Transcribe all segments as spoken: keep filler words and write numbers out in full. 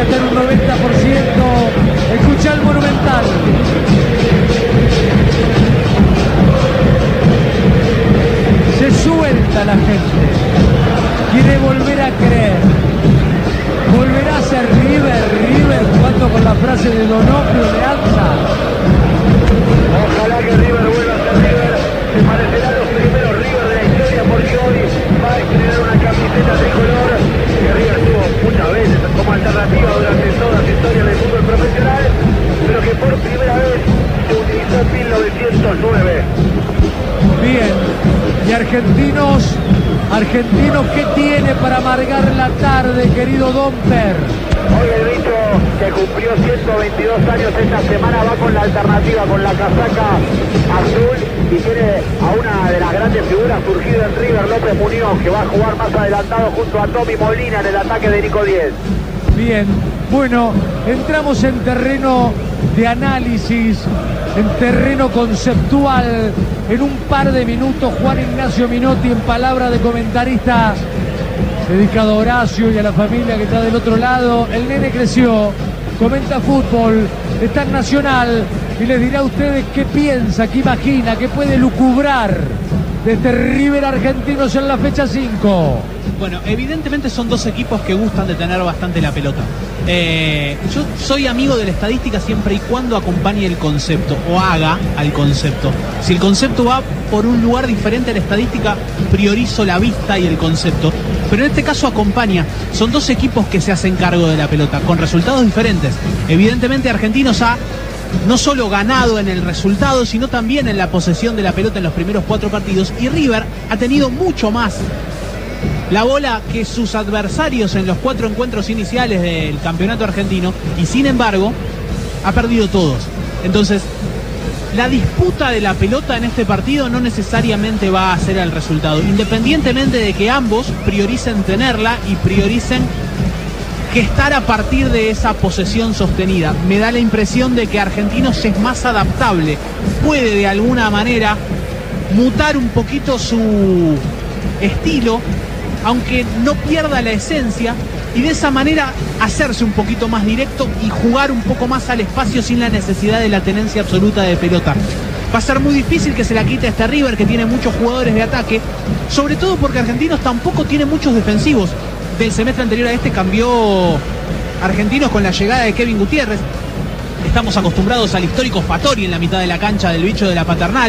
hasta en un noventa por ciento. Escucha el Monumental. Se suelta la gente. Quiere volver a creer. Volverá a ser River, River, jugando con la frase de Donofrio de Anza. Ojalá que River vuelva a ser River. Se parecerá a los primeros River de la historia, porque hoy va a estrenar una camiseta tricolor que River tuvo muchas veces como alternativa durante toda su historia en el fútbol profesional, pero que por primera vez se utilizó en mil novecientos nueve. Bien, y Argentinos, Argentinos, ¿qué tiene para amargar la tarde, querido Domper? Hoy el bicho, que cumplió ciento veintidós años esta semana, va con la alternativa, con la casaca azul, y tiene a una de las grandes figuras surgidas en River, López Muñoz, que va a jugar más adelantado junto a Tommy Molina en el ataque de Nico Diez. Bien, bueno, entramos en terreno de análisis, en terreno conceptual. En un par de minutos, Juan Ignacio Minotti, en palabra de comentarista, dedicado a Horacio y a la familia que está del otro lado. El nene creció, comenta fútbol, está en Nacional y les dirá a ustedes qué piensa, qué imagina, qué puede lucubrar de este River Argentinos en la fecha cinco. Bueno, evidentemente son dos equipos que gustan de tener bastante la pelota. Eh, yo soy amigo de la estadística siempre y cuando acompañe el concepto o haga al concepto. Si el concepto va por un lugar diferente a la estadística, priorizo la vista y el concepto. Pero en este caso acompaña. Son dos equipos que se hacen cargo de la pelota, con resultados diferentes. Evidentemente Argentinos ha no solo ganado en el resultado, sino también en la posesión de la pelota en los primeros cuatro partidos. Y River ha tenido mucho más la bola que sus adversarios en los cuatro encuentros iniciales del campeonato argentino, y sin embargo ha perdido todos. Entonces la disputa de la pelota en este partido no necesariamente va a ser el resultado, independientemente de que ambos prioricen tenerla y prioricen gestar a partir de esa posesión sostenida. Me da la impresión de que Argentinos es más adaptable, puede de alguna manera mutar un poquito su estilo, aunque no pierda la esencia, y de esa manera hacerse un poquito más directo y jugar un poco más al espacio sin la necesidad de la tenencia absoluta de pelota. Va a ser muy difícil que se la quite a este River, que tiene muchos jugadores de ataque, sobre todo porque Argentinos tampoco tiene muchos defensivos. Del semestre anterior a este cambió Argentinos con la llegada de Kevin Gutiérrez. Estamos acostumbrados al histórico Fattori en la mitad de la cancha del bicho de la Paternal,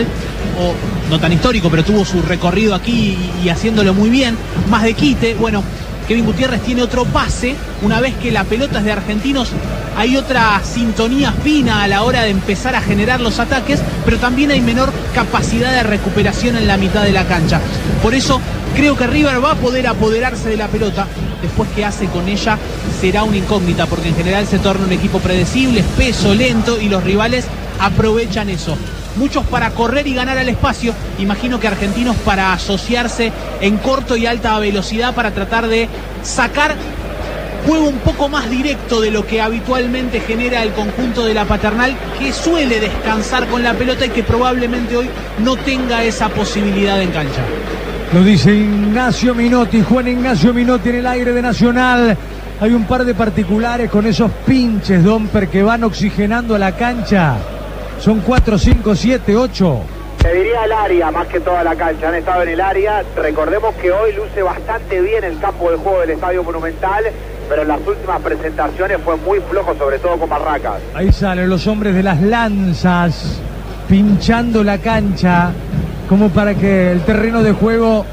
o no tan histórico, pero tuvo su recorrido aquí y, y haciéndolo muy bien, más de quite. Bueno, Kevin Gutiérrez tiene otro pase, una vez que la pelota es de Argentinos, hay otra sintonía fina a la hora de empezar a generar los ataques, pero también hay menor capacidad de recuperación en la mitad de la cancha. Por eso creo que River va a poder apoderarse de la pelota. Después qué hace con ella será una incógnita, porque en general se torna un equipo predecible, espeso, lento, y los rivales aprovechan eso. Muchos para correr y ganar al espacio, imagino que Argentinos para asociarse en corto y alta velocidad para tratar de sacar juego un poco más directo de lo que habitualmente genera el conjunto de la Paternal, que suele descansar con la pelota y que probablemente hoy no tenga esa posibilidad en cancha. Lo dice Ignacio Minotti, Juan Ignacio Minotti en el aire de Nacional. Hay un par de particulares con esos pinches, Domper, que van oxigenando a la cancha. Son cuatro, cinco, siete, ocho. Te diría el área, más que toda la cancha. Han estado en el área. Recordemos que hoy luce bastante bien el campo de juego del Estadio Monumental, pero en las últimas presentaciones fue muy flojo, sobre todo con Barracas. Ahí salen los hombres de las lanzas, pinchando la cancha, como para que el terreno de juego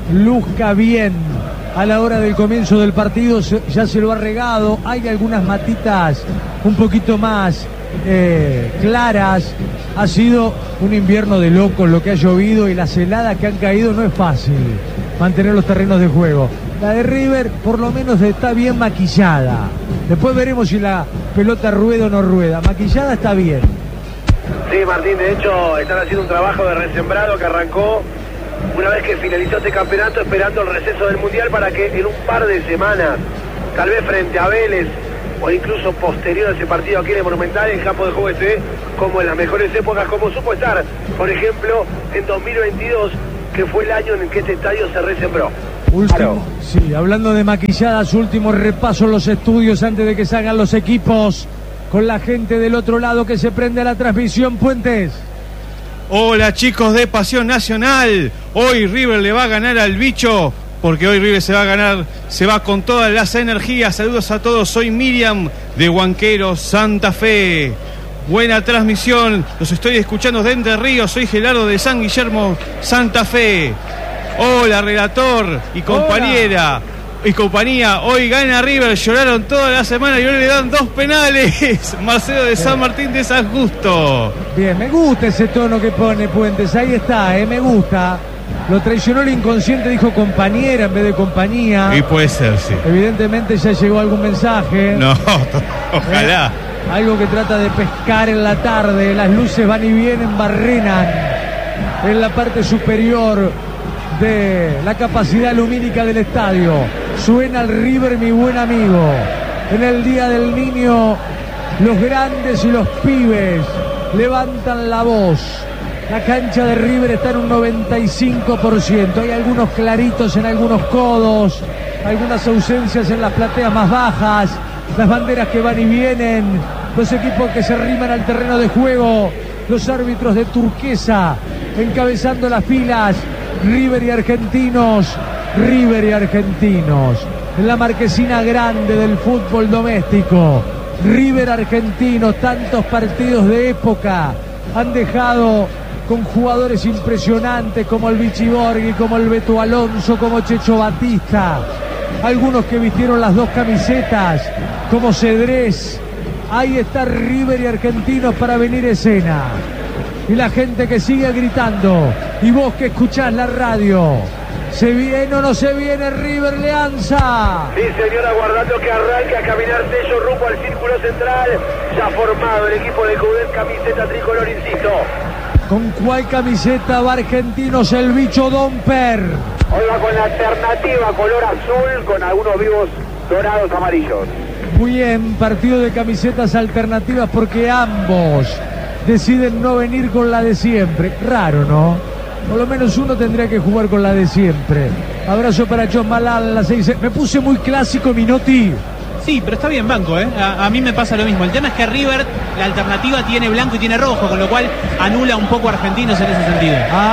luzca bien. A la hora del comienzo del partido ya se lo ha regado. Hay algunas matitas un poquito más eh, claras. Ha sido un invierno de locos lo que ha llovido, y las heladas que han caído no es fácil mantener los terrenos de juego. La de River por lo menos está bien maquillada. Después veremos si la pelota rueda o no rueda. Maquillada está bien. Sí, Martín, de hecho están haciendo un trabajo de resembrado que arrancó una vez que finalizó este campeonato, esperando el receso del Mundial para que en un par de semanas, tal vez frente a Vélez o incluso posterior a ese partido aquí en el Monumental, el campo de juego esté como en las mejores épocas, como supo estar, por ejemplo, en dos mil veintidós, que fue el año en el que este estadio se resembró. Último, Claro. sí, hablando de maquilladas, último repaso en los estudios antes de que salgan los equipos con la gente del otro lado que se prende a la transmisión. Puentes. Hola chicos de Pasión Nacional, hoy River le va a ganar al bicho, porque hoy River se va a ganar, se va con todas las energías. Saludos a todos, soy Miriam de Huanquero, Santa Fe. Buena transmisión, los estoy escuchando de Entre Ríos, soy Gerardo de San Guillermo, Santa Fe. Hola relator y compañera. Hola. Y compañía, hoy gana River, lloraron toda la semana y hoy le dan dos penales. Marcelo de San Martín de San Justo. Bien, me gusta ese tono que pone Puentes, ahí está, eh, me gusta. Lo traicionó el inconsciente, dijo compañera en vez de compañía. Y puede ser, sí. Evidentemente ya llegó algún mensaje. No, ojalá. Eh, algo que trata de pescar en la tarde, las luces van y vienen, barrenan en la parte superior de la capacidad lumínica del estadio. Suena el River, mi buen amigo. En el Día del Niño, los grandes y los pibes levantan la voz. La cancha de River está en un noventa y cinco por ciento. Hay algunos claritos en algunos codos, algunas ausencias en las plateas más bajas, las banderas que van y vienen, los equipos que se arriman al terreno de juego, los árbitros de turquesa encabezando las filas. River y Argentinos, River y Argentinos, en la marquesina grande del fútbol doméstico. River Argentinos, tantos partidos de época han dejado con jugadores impresionantes como el Vichy Borghi, como el Beto Alonso, como Checho Batista, algunos que vistieron las dos camisetas, como Cedrés. Ahí está River y Argentinos para venir escena. Y la gente que sigue gritando, y vos que escuchás la radio, ¿se viene o no se viene River Leanza? Sí, señor, aguardando que arranque a caminar Tello rumbo al círculo central. Ya formado el equipo de Coudet, camiseta tricolor, insisto. ¿Con cuál camiseta va Argentinos el bicho Domper? Hoy va con la alternativa color azul, con algunos vivos dorados amarillos. Muy bien, partido de camisetas alternativas porque ambos deciden no venir con la de siempre. Raro, ¿no? Por lo menos uno tendría que jugar con la de siempre. Abrazo para John Malal, la seis. Me puse muy clásico, Minotti. Sí, pero está bien banco, ¿eh? A, a mí me pasa lo mismo. El tema es que River, la alternativa tiene blanco y tiene rojo, con lo cual anula un poco a Argentinos en ese sentido.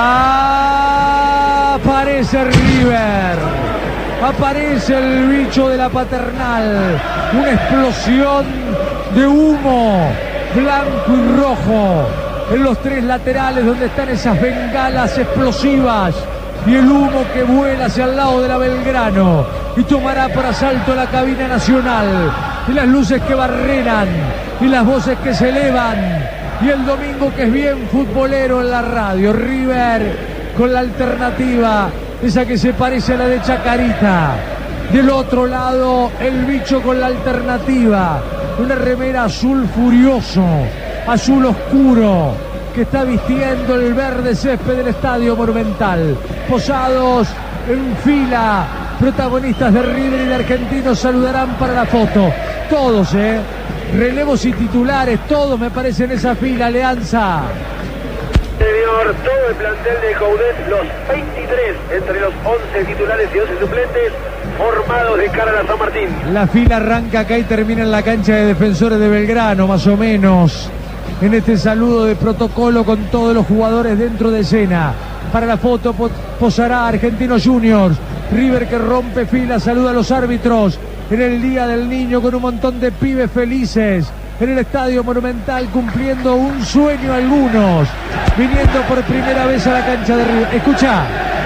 Ah, aparece River. Aparece el bicho de la Paternal. Una explosión de humo blanco y rojo en los tres laterales donde están esas bengalas explosivas y el humo que vuela hacia el lado de la Belgrano y tomará por asalto la cabina nacional y las luces que barrenan y las voces que se elevan y el domingo que es bien futbolero en la radio. River con la alternativa, esa que se parece a la de Chacarita. Del otro lado el bicho con la alternativa, una remera azul furioso, azul oscuro, que está vistiendo el verde césped del Estadio Monumental. Posados en fila, protagonistas de River y de Argentinos saludarán para la foto. Todos, ¿eh? Relevos y titulares, todos me parecen en esa fila, Leanza. Señor, todo el plantel de Coudet, los veintitrés entre los once titulares y once suplentes, formados de cara a la San Martín. La fila arranca acá y termina en la cancha de Defensores de Belgrano, más o menos. En este saludo de protocolo con todos los jugadores dentro de escena. Para la foto posará Argentinos Juniors. River que rompe fila, saluda a los árbitros. En el Día del Niño con un montón de pibes felices. En el Estadio Monumental cumpliendo un sueño algunos. Viniendo por primera vez a la cancha de River. Escucha.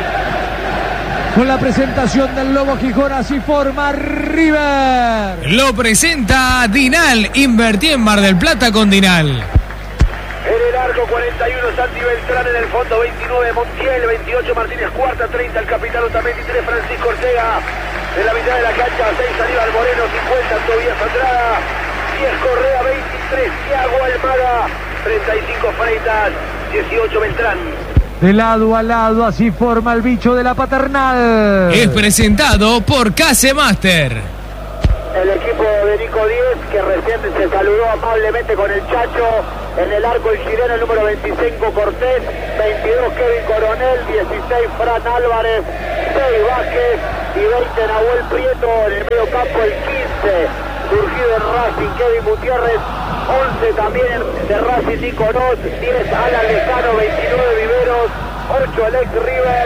Con la presentación del Lobo Gijón, así forma River. Lo presenta Dinal. Invertí en Mar del Plata con Dinal. En el arco cuarenta y uno Santi Beltrán, en el fondo veintinueve Montiel, veintiocho Martínez Cuarta, treinta el capitán Otamendi, tres Francisco Ortega. En la mitad de la cancha seis Aníbal Moreno, cincuenta Tobías Andrada, diez Correa, veintitrés Thiago Almada, treinta y cinco Freitas, dieciocho Beltrán. De lado a lado, así forma el bicho de la Paternal. Es presentado por Case Master. El equipo de Nico Díez, que recién se saludó amablemente con el Chacho. En el arco el chileno, el número veinticinco Cortés, veintidós Kevin Coronel, dieciséis Fran Álvarez, seis Vázquez, y veinte Nahuel Prieto. En el medio campo el quince, surgido en Racing, Kevin Gutiérrez. once también de Racing, Nico Noz. diez Alan Lejano, veintinueve Viveros, ocho el ex River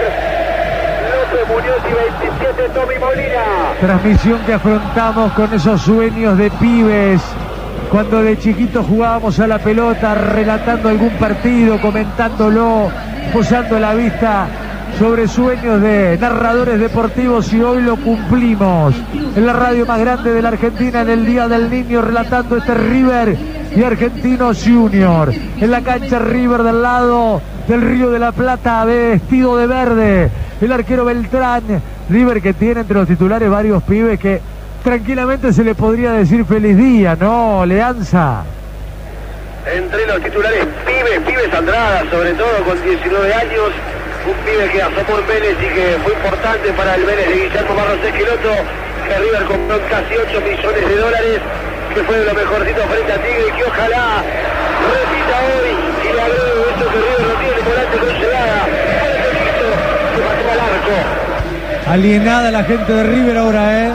López Muñoz y veintisiete Tommy Molina. Transmisión que afrontamos con esos sueños de pibes, cuando de chiquitos jugábamos a la pelota, relatando algún partido, comentándolo, posando la vista sobre sueños de narradores deportivos, y hoy lo cumplimos en la radio más grande de la Argentina, en el Día del Niño, relatando este River y Argentinos Junior. En la cancha River del lado del Río de la Plata, vestido de verde, el arquero Beltrán. River que tiene entre los titulares varios pibes que tranquilamente se le podría decir feliz día, ¿no, Leanza? Entre los titulares, pibes, pibes Andrada, sobre todo con diecinueve años, un pibe que asomó en Vélez y que fue importante para el Vélez de Guillermo Barros Esqueloto, que River compró casi ocho millones de dólares, que fue de lo mejorcito frente a Tigre, y que ojalá repita hoy y le agrego esto que River no tiene volante con llegada. Fue el listo, se mató al arco. Alienada la gente de River ahora, ¿eh?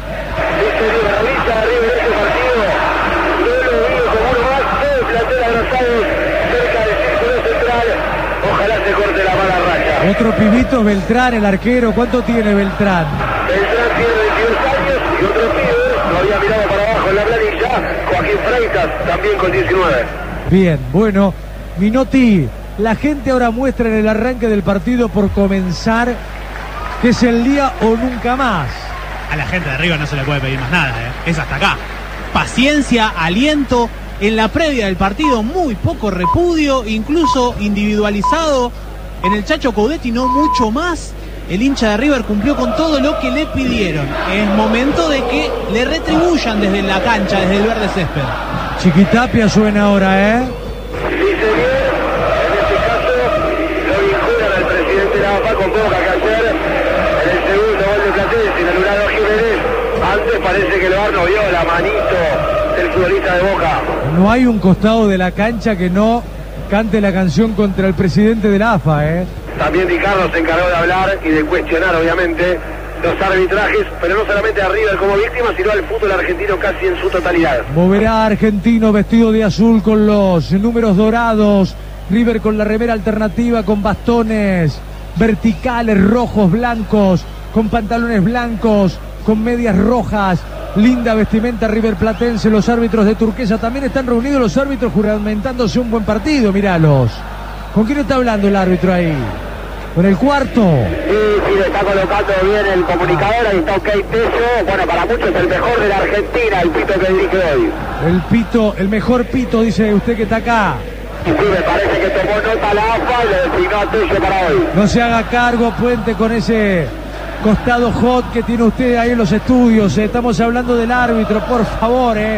Dice River, avisa a River este partido. No lo veo como uno más, todo el plantel abrazados cerca del círculo central. Ojalá se corte la mala racha. Otro pibito, Beltrán, el arquero. ¿Cuánto tiene Beltrán? Beltrán tiene veintidós años y otro pibe, lo había mirado para abajo en la planilla, Joaquín Freitas, también con diecinueve. Bien, bueno, Minotti, la gente ahora muestra en el arranque del partido por comenzar que es el día o nunca más. A la gente de River no se le puede pedir más nada, ¿eh? Es hasta acá. Paciencia, aliento. En la previa del partido, muy poco repudio, incluso individualizado en el Chacho Coudetti, no mucho más. El hincha de River cumplió con todo lo que le pidieron. Es momento de que le retribuyan desde la cancha, desde el verde césped. Chiquitapia suena ahora, ¿eh? Sí, señor. En este caso lo vinculan al presidente de la A F A con Boca, que ayer en el segundo gol de Platense, sin anular a Jiménez, antes parece que el V A R no vio la manito del futbolista de Boca. No hay un costado de la cancha que no cante la canción contra el presidente de la A F A, ¿eh? También Di Carlos se encargó de hablar y de cuestionar, obviamente, los arbitrajes, pero no solamente a River como víctima, sino al fútbol argentino casi en su totalidad. Moverá Argentino vestido de azul con los números dorados. River con la remera alternativa, con bastones verticales, rojos, blancos, con pantalones blancos, con medias rojas. Linda vestimenta River Platense. Los árbitros de turquesa también están reunidos, los árbitros juramentándose un buen partido, míralos. ¿Con quién está hablando el árbitro ahí? ¿Con el cuarto? Sí, sí, le está colocando bien el comunicador, ahí está OK Teso. Bueno, para muchos el mejor de la Argentina, el pito que dirige hoy. El pito, el mejor pito, dice usted que está acá. Sí, me parece que tomó nota la A F A y le designó a Tello para hoy. No se haga cargo, Puente, con ese costado hot que tiene usted ahí en los estudios. Eh. Estamos hablando del árbitro, por favor, eh.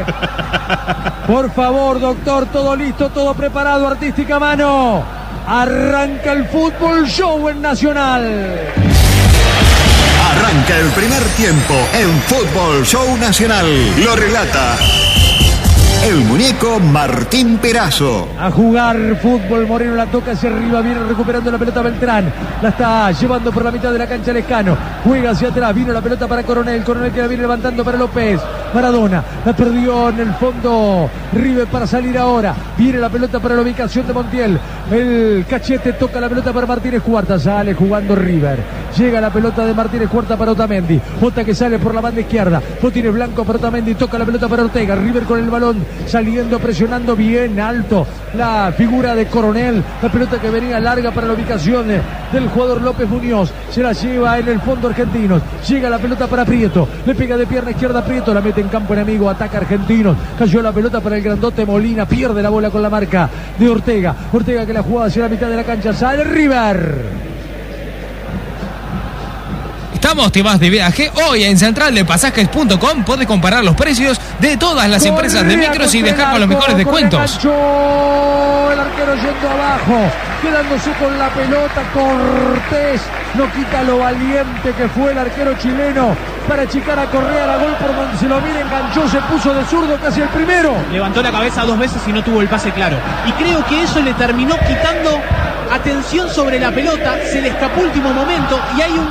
Por favor, doctor, todo listo, todo preparado, artística mano. Arranca el fútbol show en Nacional. Arranca el primer tiempo en Fútbol Show Nacional. Lo relata el muñeco Martín Perazo. A jugar fútbol, Moreno la toca hacia arriba, viene recuperando la pelota Beltrán. La está llevando por la mitad de la cancha Lescano. Juega hacia atrás, vino la pelota para Coronel. Coronel que la viene levantando para López. Maradona, la perdió en el fondo. River para salir ahora. Viene la pelota para la ubicación de Montiel. El Cachete toca la pelota para Martínez Cuarta. Sale jugando River. Llega la pelota de Martínez Cuarta para Otamendi. Ota que sale por la banda izquierda. Botines Blanco para Otamendi. Toca la pelota para Ortega. River con el balón. Saliendo, presionando bien alto la figura de Coronel. La pelota que venía larga para la ubicación del jugador López Muñoz. Se la lleva en el fondo Argentinos. Llega la pelota para Prieto. Le pega de pierna izquierda a Prieto. La mete en campo enemigo. Ataca Argentinos. Cayó la pelota para el grandote Molina. Pierde la bola con la marca de Ortega. Ortega que la juega hacia la mitad de la cancha. Sale River. Estamos temas de viaje. Hoy en central de pasajes punto com podés comparar los precios de todas las Correa empresas de micros y dejar con los mejores descuentos. El arquero yendo abajo, quedándose con la pelota. Cortés no quita lo valiente que fue el arquero chileno para achicar a Correa. La gol por donde se lo mira, enganchó, se puso de zurdo casi el primero. Levantó la cabeza dos veces y no tuvo el pase claro. Y creo que eso le terminó quitando atención sobre la pelota. Se le escapó último momento y hay un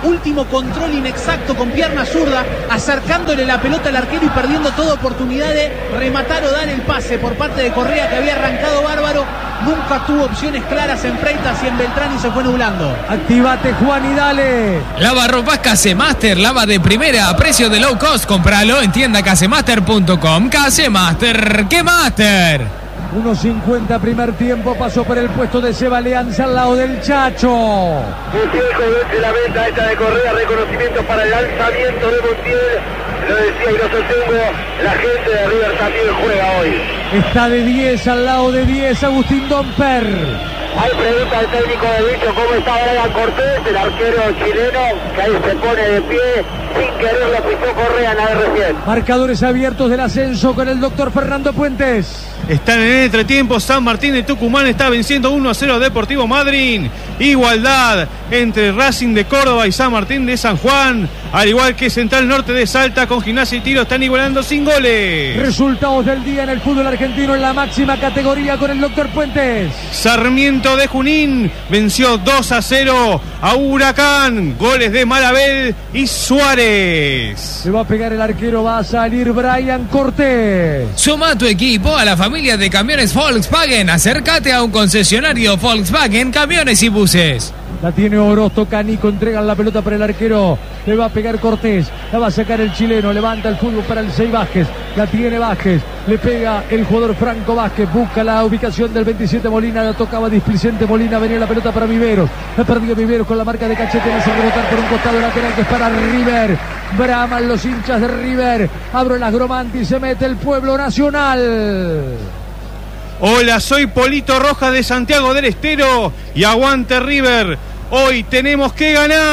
último control inexacto con pierna zurda, acercándole la pelota al arquero y perdiendo toda oportunidad de rematar o dar el pase por parte de Correa, que había arrancado bárbaro. Nunca tuvo opciones claras en Freitas y en Beltrán y se fue nublando. Activate, Juan, y dale. Lava ropas Casemaster, lava de primera a precio de low cost. Compralo en tienda casemaster punto com. Casemaster, ¿qué master? uno cincuenta primer tiempo, pasó por el puesto de Seba Alianza al lado del Chacho. Montiel vence la venta esta de Correa, reconocimiento para el lanzamiento de Montiel. Lo decía y lo sostengo, la gente de River también juega hoy. Está de diez al lado de diez, Agustín Domper. Hay pregunta al técnico del bicho, ¿cómo está Brian Cortés, el arquero chileno, que ahí se pone de pie, sin querer lo pisó Correa en la recién. Marcadores abiertos del ascenso con el doctor Fernando Puentes. Están en el entretiempo. San Martín de Tucumán está venciendo uno a cero Deportivo Madryn. Igualdad entre Racing de Córdoba y San Martín de San Juan. Al igual que Central Norte de Salta con Gimnasia y Tiro están igualando sin goles. Resultados del día en el fútbol argentino en la máxima categoría con el doctor Puentes. Sarmiento de Junín venció dos a cero a Huracán. Goles de Malabel y Suárez. Se va a pegar el arquero, va a salir Brian Cortés. Suma a tu equipo a la familia de camiones Volkswagen. Acércate a un concesionario Volkswagen, camiones y buses. La tiene Orozco, Canico, entregan la pelota para el arquero. Le va a pegar Cortés, la va a sacar el chileno. Levanta el fútbol para el seis Vázquez. La tiene Vázquez, le pega el jugador Franco Vázquez. Busca la ubicación del veintisiete Molina. La tocaba Displicente Molina. Venía la pelota para Viveros. La perdió Viveros con la marca de Cachete. Le hace rebotar por un costado lateral que es para River. Braman los hinchas de River. Abro las Gromanti, se mete el pueblo nacional. Hola, soy Polito Rojas de Santiago del Estero y aguante River. Hoy tenemos que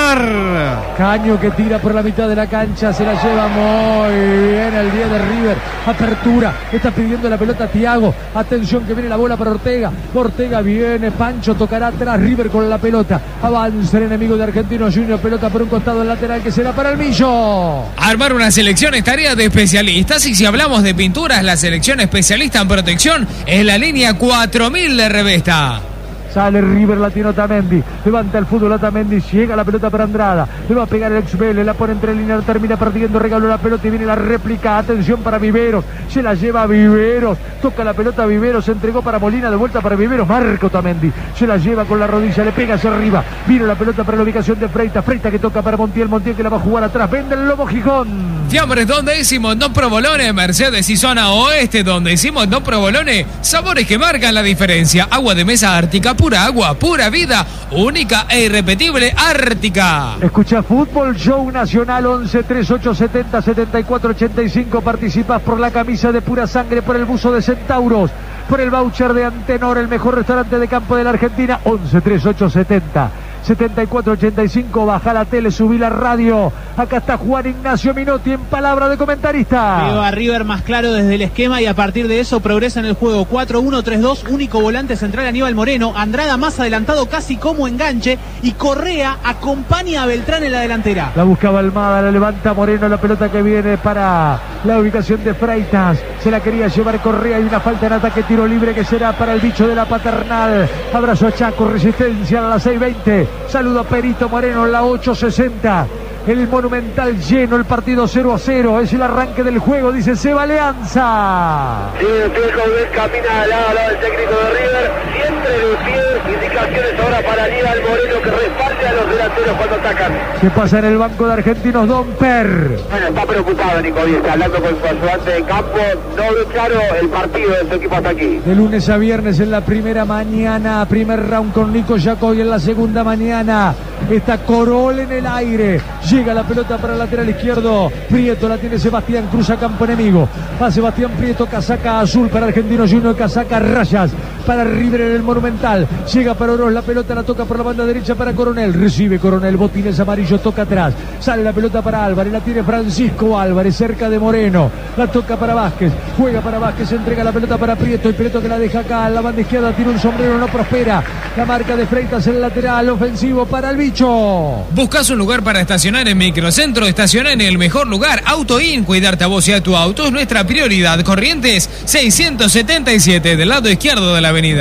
ganar. Caño que tira por la mitad de la cancha, se la lleva muy bien el diez de River. Apertura, está pidiendo la pelota Thiago. Atención que viene la bola para Ortega. Ortega viene, Pancho tocará atrás. River con la pelota. Avanza el enemigo de Argentinos Juniors. Pelota por un costado lateral que será para el Millo. Armar una selección es tarea de especialistas. Y si hablamos de pinturas, la selección especialista en protección es la línea cuatro mil de Revesta. Sale River, la tiene Otamendi. Levanta el fútbol Otamendi. Llega la pelota para Andrada. Le va a pegar el ex Vélez. La pone entre líneas. Termina perdiendo. Regaló la pelota y viene la réplica. Atención para Viveros. Se la lleva Viveros. Toca la pelota Viveros. Se entregó para Molina. De vuelta para Viveros. Marca Otamendi. Se la lleva con la rodilla. Le pega hacia arriba. Vino la pelota para la ubicación de Freitas. Freitas que toca para Montiel. Montiel que la va a jugar atrás. Vende el Lobo Gijón. Fiambres donde hicimos no provolone. Mercedes y zona oeste donde hicimos no provolone. Sabores que marcan la diferencia. Agua de mesa Ártica. Pura agua, pura vida, única e irrepetible Ártica. Escucha Fútbol Show Nacional once treinta y ocho setenta setenta y cuatro ochenta y cinco. Participas por la camisa de Pura Sangre, por el buzo de Centauros, por el voucher de Antenor, el mejor restaurante de campo de la Argentina. Once treinta y ocho setenta setenta y cuatro ochenta y cinco. Baja la tele, subí la radio. Acá está Juan Ignacio Minotti en palabra de comentarista. Veo a River más claro desde el esquema y a partir de eso progresa en el juego. Cuatro uno tres dos, único volante central Aníbal Moreno. Andrada más adelantado casi como enganche y Correa acompaña a Beltrán en la delantera. La buscaba Almada, la levanta Moreno, la pelota que viene para la ubicación de Freitas. Se la quería llevar Correa y una falta en ataque, tiro libre que será para el bicho de la Paternal. Abrazo a Chaco, resistencia a las seis veinte. Saludo a Perito Moreno en la ocho sesenta. El Monumental lleno, el partido cero a cero. Es el arranque del juego, dice Seba Alianza. Sí, el Joven camina al lado, al lado del técnico de River. Siempre de pie. Indicaciones ahora para Aníbal Moreno que respalde a los delanteros cuando atacan. ¿Qué pasa en el banco de Argentinos? Domper. Bueno, está preocupado Nico Díaz, hablando con su ayudante de campo. No ve claro el partido de su equipo hasta aquí. De lunes a viernes en la primera mañana. Primer round con Nico Jacob y en la segunda mañana está Corol en el aire. Llega la pelota para el lateral izquierdo. Prieto la tiene Sebastián, cruza campo enemigo. Va Sebastián Prieto, casaca azul para Argentinos Juniors, casaca rayas para River en el Monumental. Llega para Oroz, la pelota la toca por la banda derecha para Coronel. Recibe Coronel, botines amarillos, toca atrás. Sale la pelota para Álvarez, la tiene Francisco Álvarez cerca de Moreno. La toca para Vázquez, juega para Vázquez, entrega la pelota para Prieto. Y Prieto que la deja acá en la banda izquierda, tiene un sombrero, no prospera. La marca de Freitas en el lateral ofensivo para el bicho. ¿Buscas un lugar para estacionar en Microcentro? Estaciona en el mejor lugar. AutoIn, cuidarte a vos y a tu auto es nuestra prioridad. Corrientes seiscientos setenta y siete, del lado izquierdo de la avenida.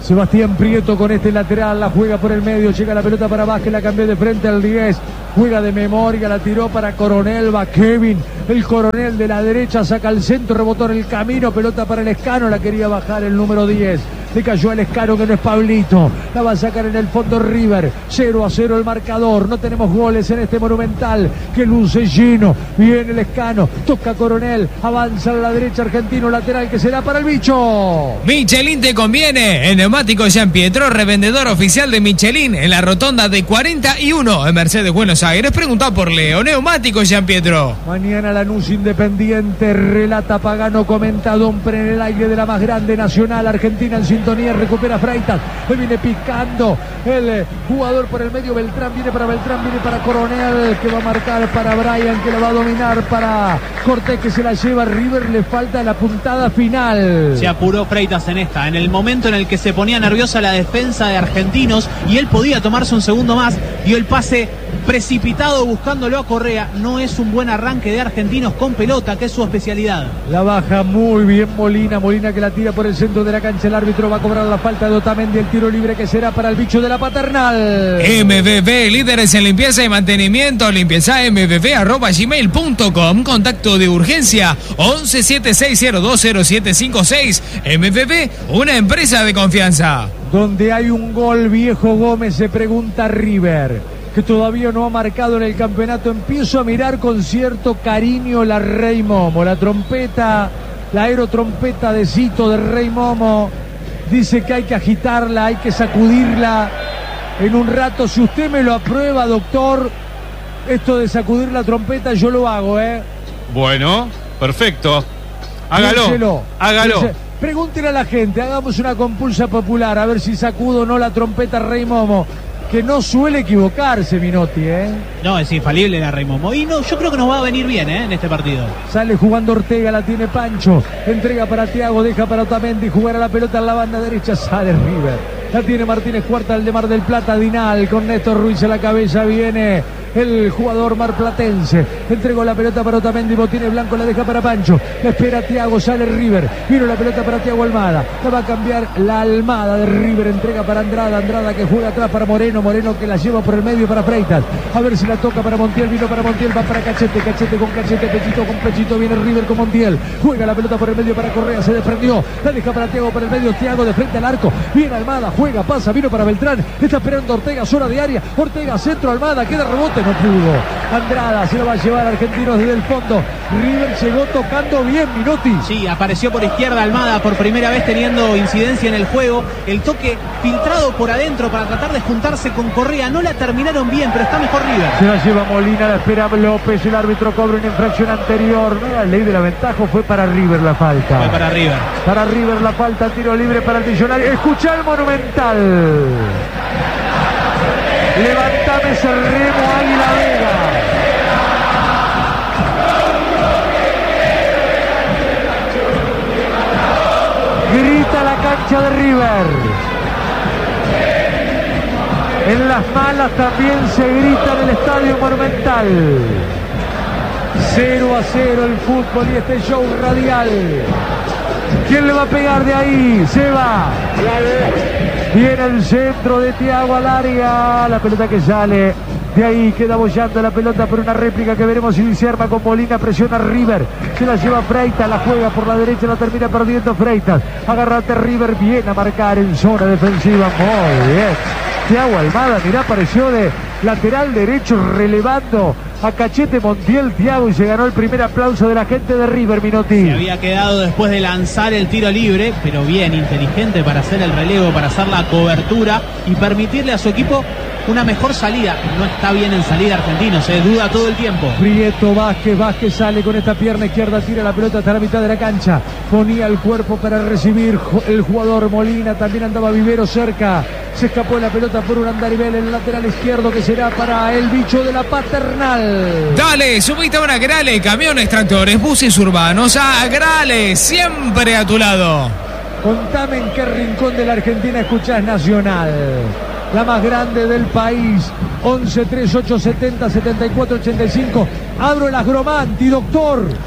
Sebastián Prieto con este lateral, la juega por el medio, llega la pelota para Vázquez, la cambió de frente al diez, juega de memoria, la tiró para Coronel, va Kevin, el Coronel de la derecha, saca el centro, rebotó en el camino, pelota para el Escano, la quería bajar el número diez, le cayó al Escano que no es Pablito, la va a sacar en el fondo River, cero a cero el marcador, no tenemos goles en este Monumental, que luce lleno, viene el Escano, toca Coronel, avanza a la derecha Argentino, lateral que será para el bicho. Michelin te conviene, el neumático Jean Pietro, revendedor oficial de Michelin en la rotonda de cuarenta y uno en Mercedes, Buenos Aires. Pregunta por Leo, neumático Jean Pietro. Mañana Lanús Independiente, relata Pagano, comenta Domper en el aire de la más grande nacional, Argentina en sintonía, recupera Freitas, le viene picando el eh, jugador por el medio, Beltrán viene para Beltrán, viene para Coronel, que va a marcar para Brian, que la va a dominar para Cortés, que se la lleva River, le falta la puntada final. Se apuró Freitas en esta, en el momento en el que se ponía nerviosa la defensa de Argentinos y él podía tomarse un segundo más, dio el pase precipitado buscándolo a Correa. No es un buen arranque de Argentinos con pelota, que es su especialidad. La baja muy bien Molina, Molina que la tira por el centro de la cancha, el árbitro va a cobrar la falta de Otamendi, el tiro libre que será para el bicho de la Paternal. M V V, líderes en limpieza y mantenimiento, limpieza m v v arroba gmail punto com, contacto de urgencia once siete seis cero dos cero siete cinco seis. M V V, una empresa de confianza. Donde hay un gol, Viejo Gómez, se pregunta River, que todavía no ha marcado en el campeonato. Empiezo a mirar con cierto cariño la Rey Momo, la trompeta, la aerotrompeta de Cito de Rey Momo. Dice que hay que agitarla, hay que sacudirla en un rato. Si usted me lo aprueba, doctor, esto de sacudir la trompeta, yo lo hago, ¿eh? Bueno, perfecto. Hágalo, Piénselo. hágalo. Piénselo. Pregúntenle a la gente, hagamos una compulsa popular, a ver si sacudo o no la trompeta Rey Momo, que no suele equivocarse, Minotti, ¿eh? No, es infalible la Rey Momo. Y no, yo creo que nos va a venir bien, ¿eh? En este partido. Sale jugando Ortega, la tiene Pancho, entrega para Thiago, deja para Otamendi, jugar a la pelota en la banda derecha, sale River. La tiene Martínez Cuarta, el de Mar del Plata, Dinal, con Néstor Ruiz a la cabeza, viene el jugador marplatense, entregó la pelota para Otamendi, Botines Blanco la deja para Pancho, la espera Thiago, sale River, vino la pelota para Thiago Almada, la va a cambiar la Almada de River, entrega para Andrada, Andrada que juega atrás para Moreno, Moreno que la lleva por el medio para Freitas, a ver si la toca para Montiel, vino para Montiel, va para Cachete, Cachete con Cachete, Pechito con Pechito, viene River con Montiel, juega la pelota por el medio para Correa, se desprendió, la deja para Thiago por el medio, Thiago de frente al arco, viene Almada, juega, pasa, vino para Beltrán, está esperando Ortega, zona de área, Ortega, centro, Almada, queda rebote, no pudo. Andrada se lo va a llevar Argentinos desde el fondo. River llegó tocando bien, Minotti. Sí, apareció por izquierda Almada por primera vez teniendo incidencia en el juego. El toque filtrado por adentro para tratar de juntarse con Correa. No la terminaron bien, pero está mejor River. Se la lleva Molina, la espera López. El árbitro cobra una infracción anterior. No era ley de la ventaja, fue para River la falta. Fue para River. Para River la falta, tiro libre para el Millonario. Escuchá el Monumental. Levantame ese remo, Águila Vega. Grita la cancha de River. En las malas también se grita en el Estadio Monumental. cero a cero el fútbol y este show radial. ¿Quién le va a pegar de ahí? Se va. Viene el centro de Thiago al área. La pelota que sale. De ahí queda bollando la pelota por una réplica que veremos si se arma con Molina. Presiona River. Se la lleva Freitas. La juega por la derecha. La termina perdiendo Freitas. Agarrate River. Viene a marcar en zona defensiva. Muy bien. Thiago Almada. Mirá, apareció de lateral derecho relevando a Cachete Montiel, Thiago, y se ganó el primer aplauso de la gente de River, Minotti. Se había quedado después de lanzar el tiro libre, pero bien, inteligente para hacer el relevo, para hacer la cobertura y permitirle a su equipo una mejor salida. No está bien en salida Argentino, se duda todo el tiempo. Prieto, Vázquez, Vázquez sale con esta pierna izquierda, tira la pelota hasta la mitad de la cancha, ponía el cuerpo para recibir el jugador Molina, también andaba Vivero cerca, se escapó la pelota por un andarivel en el lateral izquierdo que será para el bicho de la Paternal. Dale, subite ahora a Grale, camiones, tractores, buses urbanos, a Grale, siempre a tu lado. Contame en qué rincón de la Argentina escuchás Nacional, la más grande del país. Once tres ocho setenta setenta y cuatro ochenta y cinco. Abro el Agromanti, doctor.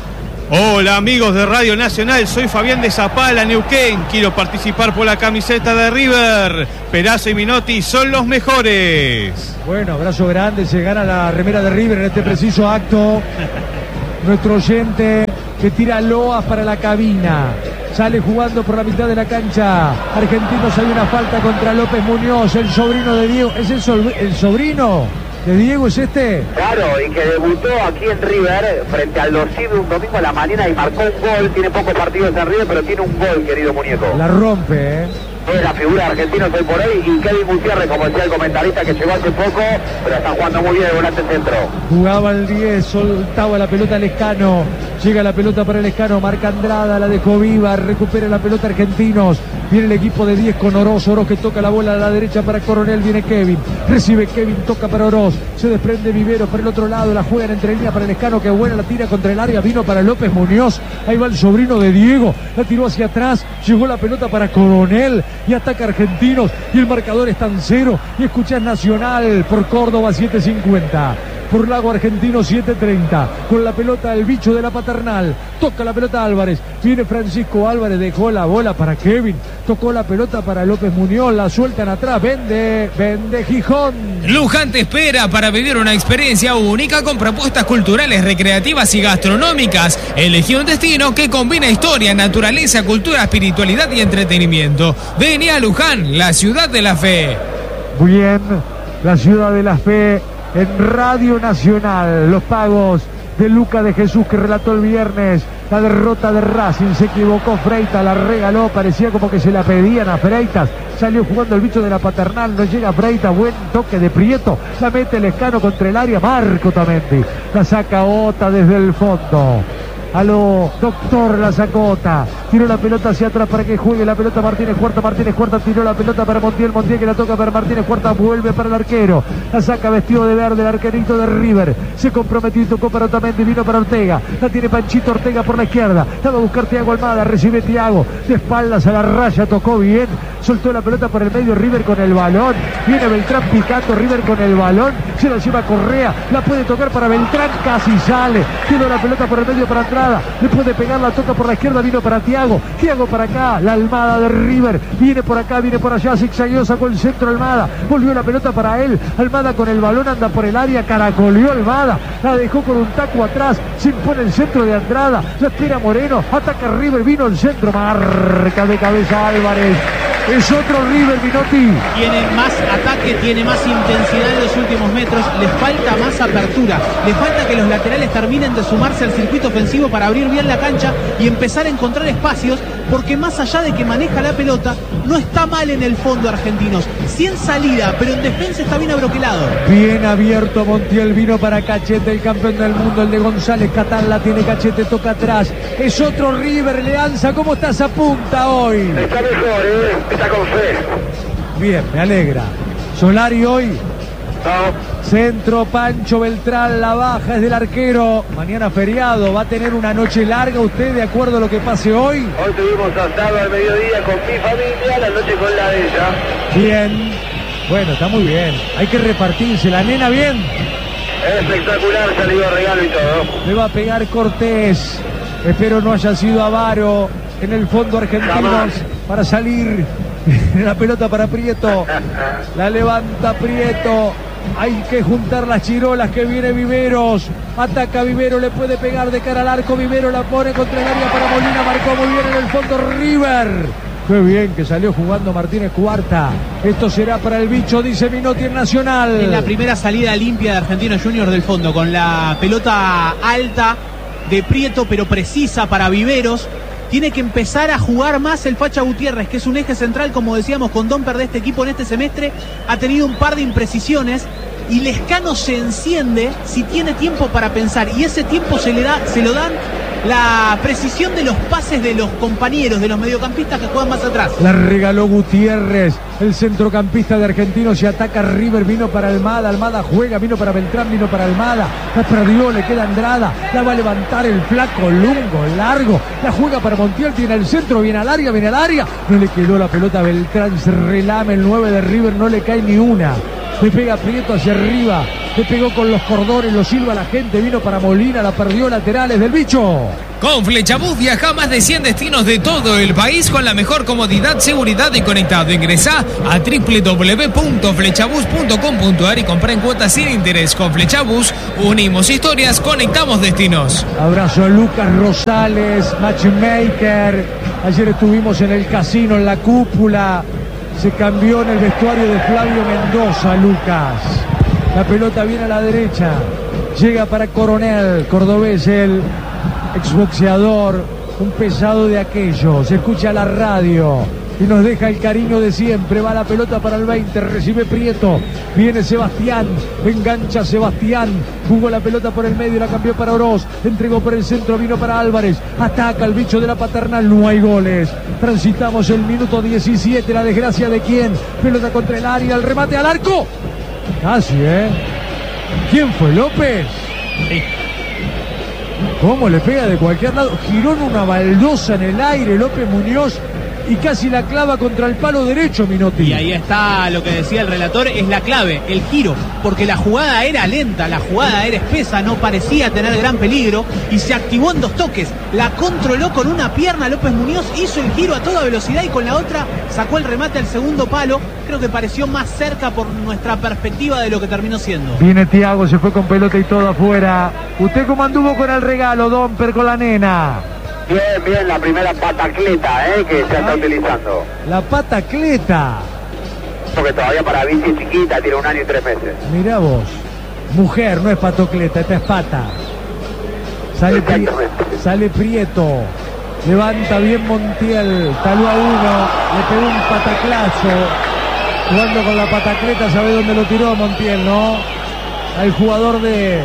Hola amigos de Radio Nacional, soy Fabián de Zapala, Neuquén. Quiero participar por la camiseta de River. Perazo y Minotti son los mejores. Bueno, abrazo grande, se gana la remera de River en este preciso acto. Nuestro oyente que tira loas para la cabina. Sale jugando por la mitad de la cancha. Argentinos, hay una falta contra López Muñoz, el sobrino de Diego. ¿Es el, so- el sobrino de Diego, es este? Claro, y que debutó aquí en River frente al Losive un domingo a la mañana y marcó un gol. Tiene pocos partidos en River, pero tiene un gol, querido muñeco. La rompe, ¿eh? Es la figura argentina hoy por hoy, y Kevin Gutiérrez, como decía el comentarista, que llegó hace poco, pero está jugando muy bien el volante centro. Jugaba el diez, soltaba la pelota Lescano. Llega la pelota para Lescano, marca Andrada, la dejó viva, recupera la pelota Argentinos. Viene el equipo de diez con Oroz, Oroz que toca la bola a la derecha para Coronel, viene Kevin, recibe Kevin, toca para Oroz, se desprende Viveros por el otro lado, la juegan entre líneas para Lescano, que buena la tira contra el área, vino para López Muñoz, ahí va el sobrino de Diego, la tiró hacia atrás, llegó la pelota para Coronel y ataca Argentinos y el marcador está en cero y escuchás Nacional por Córdoba siete cincuenta. Por Lago Argentino siete treinta, con la pelota el bicho de la Paternal, toca la pelota Álvarez, viene Francisco Álvarez, dejó la bola para Kevin, tocó la pelota para López Muñoz, la sueltan atrás, vende, vende Gijón. Luján te espera para vivir una experiencia única con propuestas culturales, recreativas y gastronómicas. Elegí un destino que combina historia, naturaleza, cultura, espiritualidad y entretenimiento. Vení a Luján, la ciudad de la fe. Bien, la ciudad de la fe. En Radio Nacional, los pagos de Luca de Jesús que relató el viernes la derrota de Racing. Se equivocó Freitas, la regaló, parecía como que se la pedían a Freitas. Salió jugando el bicho de la Paternal, no llega Freitas, buen toque de Prieto. La mete Lescano contra el área, Marco Tamendi. La saca Ota desde el fondo. A lo doctor la sacota, tiró la pelota hacia atrás para que juegue la pelota Martínez Cuarta, Martínez Cuarta tiró la pelota para Montiel, Montiel que la toca para Martínez Cuarta, vuelve para el arquero, la saca vestido de verde el arquerito de River, se comprometió y tocó para Otamendi, vino para Ortega, la tiene Panchito Ortega por la izquierda, la va a buscar Thiago Almada, recibe Thiago, de espaldas a la raya, tocó bien, soltó la pelota por el medio River con el balón, viene Beltrán picando, River con el balón, se la lleva Correa, la puede tocar para Beltrán, casi sale, tiró la pelota por el medio para atrás, le puede pegar, la toca por la izquierda, vino para Thiago, Thiago para acá, la Almada de River, viene por acá, viene por allá, zigzagueó, sacó el centro Almada, volvió la pelota para él, Almada con el balón, anda por el área, caracoleó Almada, la dejó con un taco atrás, se impone el centro de Andrada, la espera Moreno, ataca River, vino el centro, marca de cabeza Álvarez. Es otro River, Minotti. Tiene más ataque, tiene más intensidad en los últimos metros, les falta más apertura, les falta que los laterales terminen de sumarse al circuito ofensivo para abrir bien la cancha y empezar a encontrar espacios, porque más allá de que maneja la pelota, no está mal en el fondo Argentinos, sí en salida, pero en defensa está bien abroquelado. Bien abierto Montiel, vino para Cachete, el campeón del mundo, el de González Catán, la tiene Cachete, toca atrás, es otro River, Leanza, ¿cómo estás a punta hoy? Está mejor, ¿eh? Está con fe. Bien, me alegra. Solari hoy, No. centro, Pancho Beltrán, la baja es del arquero, mañana feriado, va a tener una noche larga usted de acuerdo a lo que pase hoy. Hoy tuvimos asado al mediodía con mi familia, la noche con la de ella. Bien, bueno, está muy bien, hay que repartirse, la nena bien. Espectacular, salió regalo y todo. Le va a pegar Cortés, espero no haya sido avaro en el fondo Argentinos Jamás. para salir. La pelota para Prieto, la levanta Prieto, hay que juntar las chirolas que viene Viveros, ataca Vivero, le puede pegar de cara al arco, Vivero la pone contra el área para Molina, marcó muy bien en el fondo River. Qué bien que salió jugando Martínez Cuarta. Esto será para el bicho, dice Minotti en Nacional. En la primera salida limpia de Argentinos Juniors del fondo, con la pelota alta de Prieto, pero precisa para Viveros. Tiene que empezar a jugar más el Facha Gutiérrez, que es un eje central, como decíamos, con Domper de este equipo en este semestre. Ha tenido un par de imprecisiones y Lescano se enciende si tiene tiempo para pensar. Y ese tiempo se le da, se lo dan la precisión de los pases de los compañeros, de los mediocampistas que juegan más atrás. La regaló Gutiérrez, el centrocampista de Argentinos, y ataca River, vino para Almada, Almada juega, vino para Beltrán, vino para Almada, la perdió, le queda Andrada, la va a levantar el flaco Lungo, largo, la juega para Montiel, tiene el centro, viene al área, viene al área, no le quedó la pelota a Beltrán, se relame el nueve de River, no le cae ni una. Le pega Prieto hacia arriba, le pegó con los cordones, lo silba la gente, vino para Molina, la perdió, laterales del Bicho. Con Flechabús viaja a más de cien destinos de todo el país con la mejor comodidad, seguridad y conectado. Ingresá a doble u doble u doble u punto flechabús punto com punto a r y comprá en cuotas sin interés. Con Flechabús unimos historias, conectamos destinos. Abrazo a Lucas Rosales, matchmaker. Ayer estuvimos en el casino, en la cúpula. Se cambió en el vestuario de Flavio Mendoza, Lucas. La pelota viene a la derecha. Llega para Coronel, cordobés, el exboxeador, un pesado de aquello. Se escucha la radio y nos deja el cariño de siempre. Va la pelota para el veinte, recibe Prieto. Viene Sebastián, engancha Sebastián. Jugó la pelota por el medio, la cambió para Oroz. Entregó por el centro, vino para Álvarez. Ataca el Bicho de la Paternal, no hay goles. Transitamos el minuto diecisiete, la desgracia de quién. Pelota contra el área, el remate al arco. Casi, ¿eh? ¿Quién fue? ¿López? Sí. ¿Cómo le pega de cualquier lado? Giró en una baldosa en el aire López Muñoz y casi la clava contra el palo derecho, Minotti. Y ahí está lo que decía el relator, es la clave, el giro, porque la jugada era lenta, la jugada era espesa, no parecía tener gran peligro y se activó en dos toques. La controló con una pierna López Muñoz, hizo el giro a toda velocidad y con la otra sacó el remate al segundo palo. Creo que pareció más cerca por nuestra perspectiva de lo que terminó siendo. Viene Thiago, se fue con pelota y todo afuera. ¿Usted cómo anduvo con el regalo, Domper, con la nena? Bien, bien, la primera patacleta eh, que se está utilizando. La patacleta. Porque todavía para bici chiquita, tiene un año y tres meses. Mirá vos. Mujer, no es patocleta, esta es pata. Sale, Pri sale Prieto. Levanta bien Montiel. Taló a uno. Le pegó un pataclazo. Jugando con la patacleta, ¿sabe dónde lo tiró Montiel, no? Al jugador de...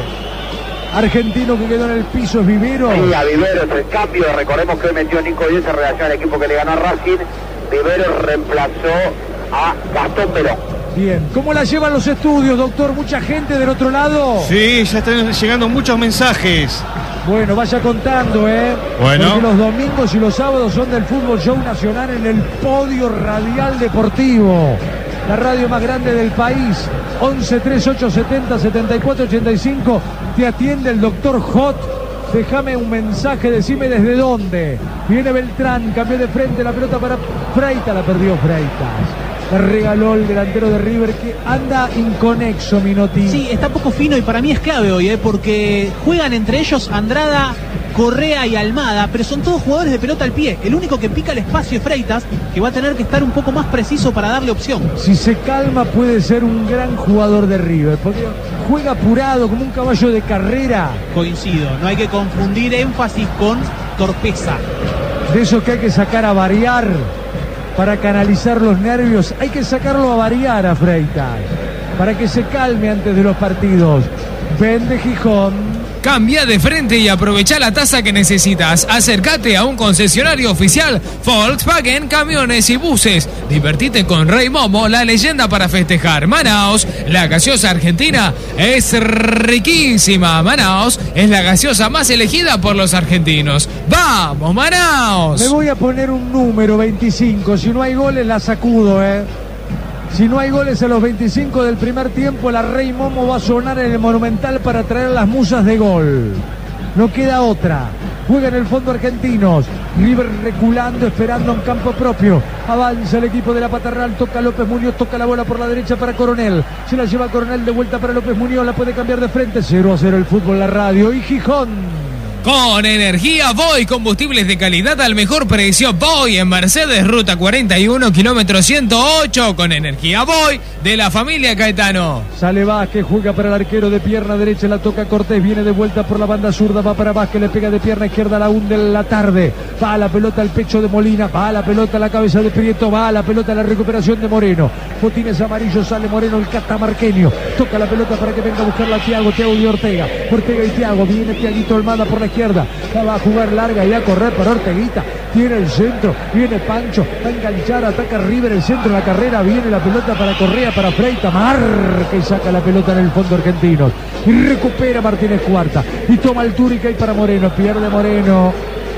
argentino que quedó en el piso, es Vivero. Sí, a Vivero es el cambio. Recordemos que hoy metió Nico Díez en relación al equipo que le ganó a Racing. Vivero reemplazó a Gastón Perón. Bien, ¿cómo la llevan los estudios, doctor? ¿Mucha gente del otro lado? Sí, ya están llegando muchos mensajes. Bueno, vaya contando, ¿eh? Bueno. Porque los domingos y los sábados son del Fútbol Show Nacional en el Podio Radial Deportivo. La radio más grande del país. once treinta y ocho setenta setenta y cuatro ochenta y cinco. Te atiende el doctor Hot. Déjame un mensaje, decime desde dónde. Viene Beltrán, cambió de frente la pelota para Freitas, la perdió Freitas. Le regaló el delantero de River que anda inconexo, Minotti. Sí, está poco fino y para mí es clave hoy, ¿eh? Porque juegan entre ellos Andrada, Correa y Almada, pero son todos jugadores de pelota al pie. El único que pica el espacio es Freitas, que va a tener que estar un poco más preciso para darle opción. Si se calma puede ser un gran jugador de River, porque juega apurado como un caballo de carrera. Coincido, no hay que confundir énfasis con torpeza. De eso que hay que sacar a variar para canalizar los nervios. Hay que sacarlo a variar a Freitas para que se calme antes de los partidos. Vende Gijón. Cambia de frente y aprovecha la tasa que necesitas. Acércate a un concesionario oficial Volkswagen Camiones y Buses. Divertite con Rey Momo, la leyenda para festejar. Manaos, la gaseosa argentina es riquísima. Manaos es la gaseosa más elegida por los argentinos. ¡Vamos, Manaos! Me voy a poner un número, veinticinco. Si no hay goles la sacudo, ¿eh? Si no hay goles a los veinticinco del primer tiempo, la Rey Momo va a sonar en el Monumental para traer las musas de gol. No queda otra. Juega en el fondo argentinos. River reculando, esperando en campo propio. Avanza el equipo de la Paternal. Toca López Muñoz, toca la bola por la derecha para Coronel. Se la lleva Coronel de vuelta para López Muñoz. La puede cambiar de frente. cero a cero el fútbol, la radio. Y Gijón. Con energía Voy, combustibles de calidad al mejor precio. Voy en Mercedes, ruta cuarenta y uno, kilómetro ciento ocho. Con energía Voy de la familia Caetano. Sale Vázquez, juega para el arquero de pierna derecha, la toca Cortés, viene de vuelta por la banda zurda, va para Vázquez, le pega de pierna izquierda, la hunde en la tarde. Va la pelota al pecho de Molina, va la pelota a la cabeza de Prieto, va la pelota a la recuperación de Moreno. Botines amarillos, sale Moreno, el catamarqueño. Toca la pelota para que venga a buscarla a Thiago, Thiago y Ortega. Ortega y Thiago, viene Thiaguito Almada por la izquierda, la va a jugar larga y a correr para Orteguita, tiene el centro, viene Pancho, va a enganchar, ataca River, el centro de la carrera, viene la pelota para Correa, para Freitas, marca y saca la pelota en el fondo argentino, y recupera Martínez Cuarta, y toma altura y cae para Moreno, pierde Moreno,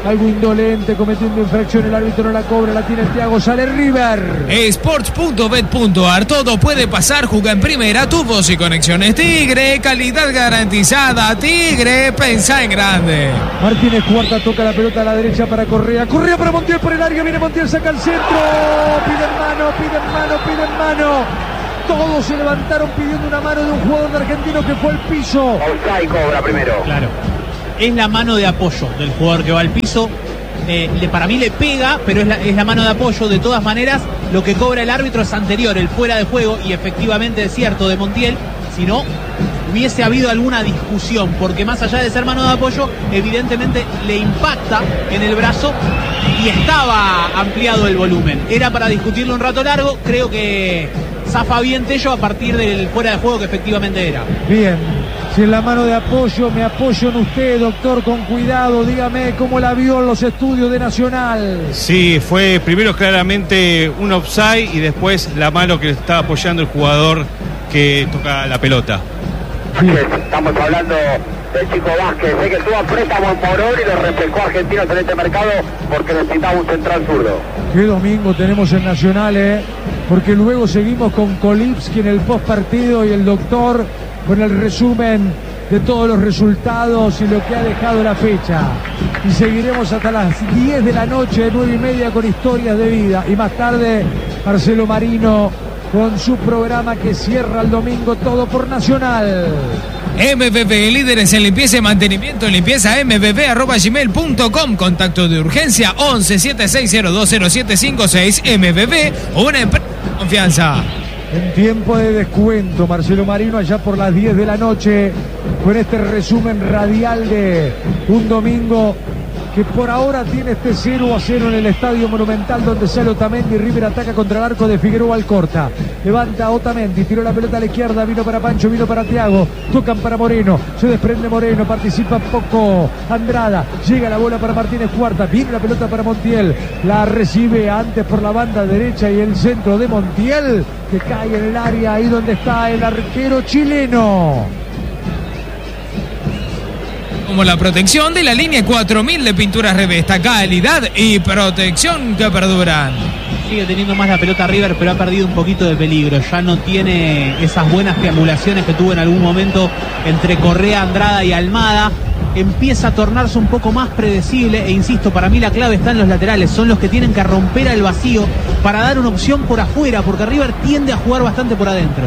algo indolente, cometiendo infracción, el árbitro no la cobra, la tiene Thiago, sale River. Sports punto bet punto ar, todo puede pasar, juega en primera, tu voz y conexiones Tigre, calidad garantizada, Tigre, pensá en grande. Martínez Cuarta toca la pelota a la derecha para Correa, Correa para Montiel por el área, viene Montiel, saca el centro, piden mano, piden mano, piden mano. Todos se levantaron pidiendo una mano de un jugador de Argentino que fue al piso. Offside cobra primero. Claro. Es la mano de apoyo del jugador que va al piso. Eh, le, para mí le pega, pero es la, es la mano de apoyo. De todas maneras, lo que cobra el árbitro es anterior, el fuera de juego, y efectivamente es cierto de Montiel. Si no, hubiese habido alguna discusión, porque más allá de ser mano de apoyo, evidentemente le impacta en el brazo y estaba ampliado el volumen. Era para discutirlo un rato largo, creo que zafa bien Tello a partir del fuera de juego que efectivamente era. Bien, si en la mano de apoyo, me apoyo en usted, doctor, con cuidado, dígame cómo la vio en los estudios de Nacional. Sí, fue primero claramente un offside y después la mano que estaba apoyando el jugador que toca la pelota. Sí. Estamos hablando del chico Vázquez, sé que tuvo a préstamo en Morón y lo reflejó a Argentinos en este mercado porque necesitaba un central zurdo. Qué domingo tenemos en Nacional, eh, porque luego seguimos con Kolipski en el post partido y el doctor con el resumen de todos los resultados y lo que ha dejado la fecha. Y seguiremos hasta las diez de la noche, nueve y media, con historias de vida. Y más tarde, Marcelo Marino con su programa que cierra el domingo, todo por Nacional. M V P, líderes en limpieza y mantenimiento, limpieza m v p arroba gmail punto com, contacto de urgencia once siete seis cero dos cero siete cinco seis. M V P, una empresa de confianza. En tiempo de descuento, Marcelo Marino allá por las diez de la noche, con este resumen radial de un domingo que por ahora tiene este cero a cero en el Estadio Monumental, donde sale Otamendi. River ataca contra el arco de Figueroa Alcorta. Levanta Otamendi, tiró la pelota a la izquierda, vino para Pancho, vino para Thiago, tocan para Moreno, se desprende Moreno, participa poco Andrada, llega la bola para Martínez Cuarta, viene la pelota para Montiel, la recibe antes por la banda derecha y el centro de Montiel, que cae en el área, ahí donde está el arquero chileno. Como la protección de la línea cuatro mil de Pinturas Revesta, calidad y protección que perduran. Sigue teniendo más la pelota River, pero ha perdido un poquito de peligro. Ya no tiene esas buenas triangulaciones que tuvo en algún momento entre Correa, Andrada y Almada. Empieza a tornarse un poco más predecible e insisto, para mí la clave está en los laterales. Son los que tienen que romper al vacío para dar una opción por afuera, porque River tiende a jugar bastante por adentro.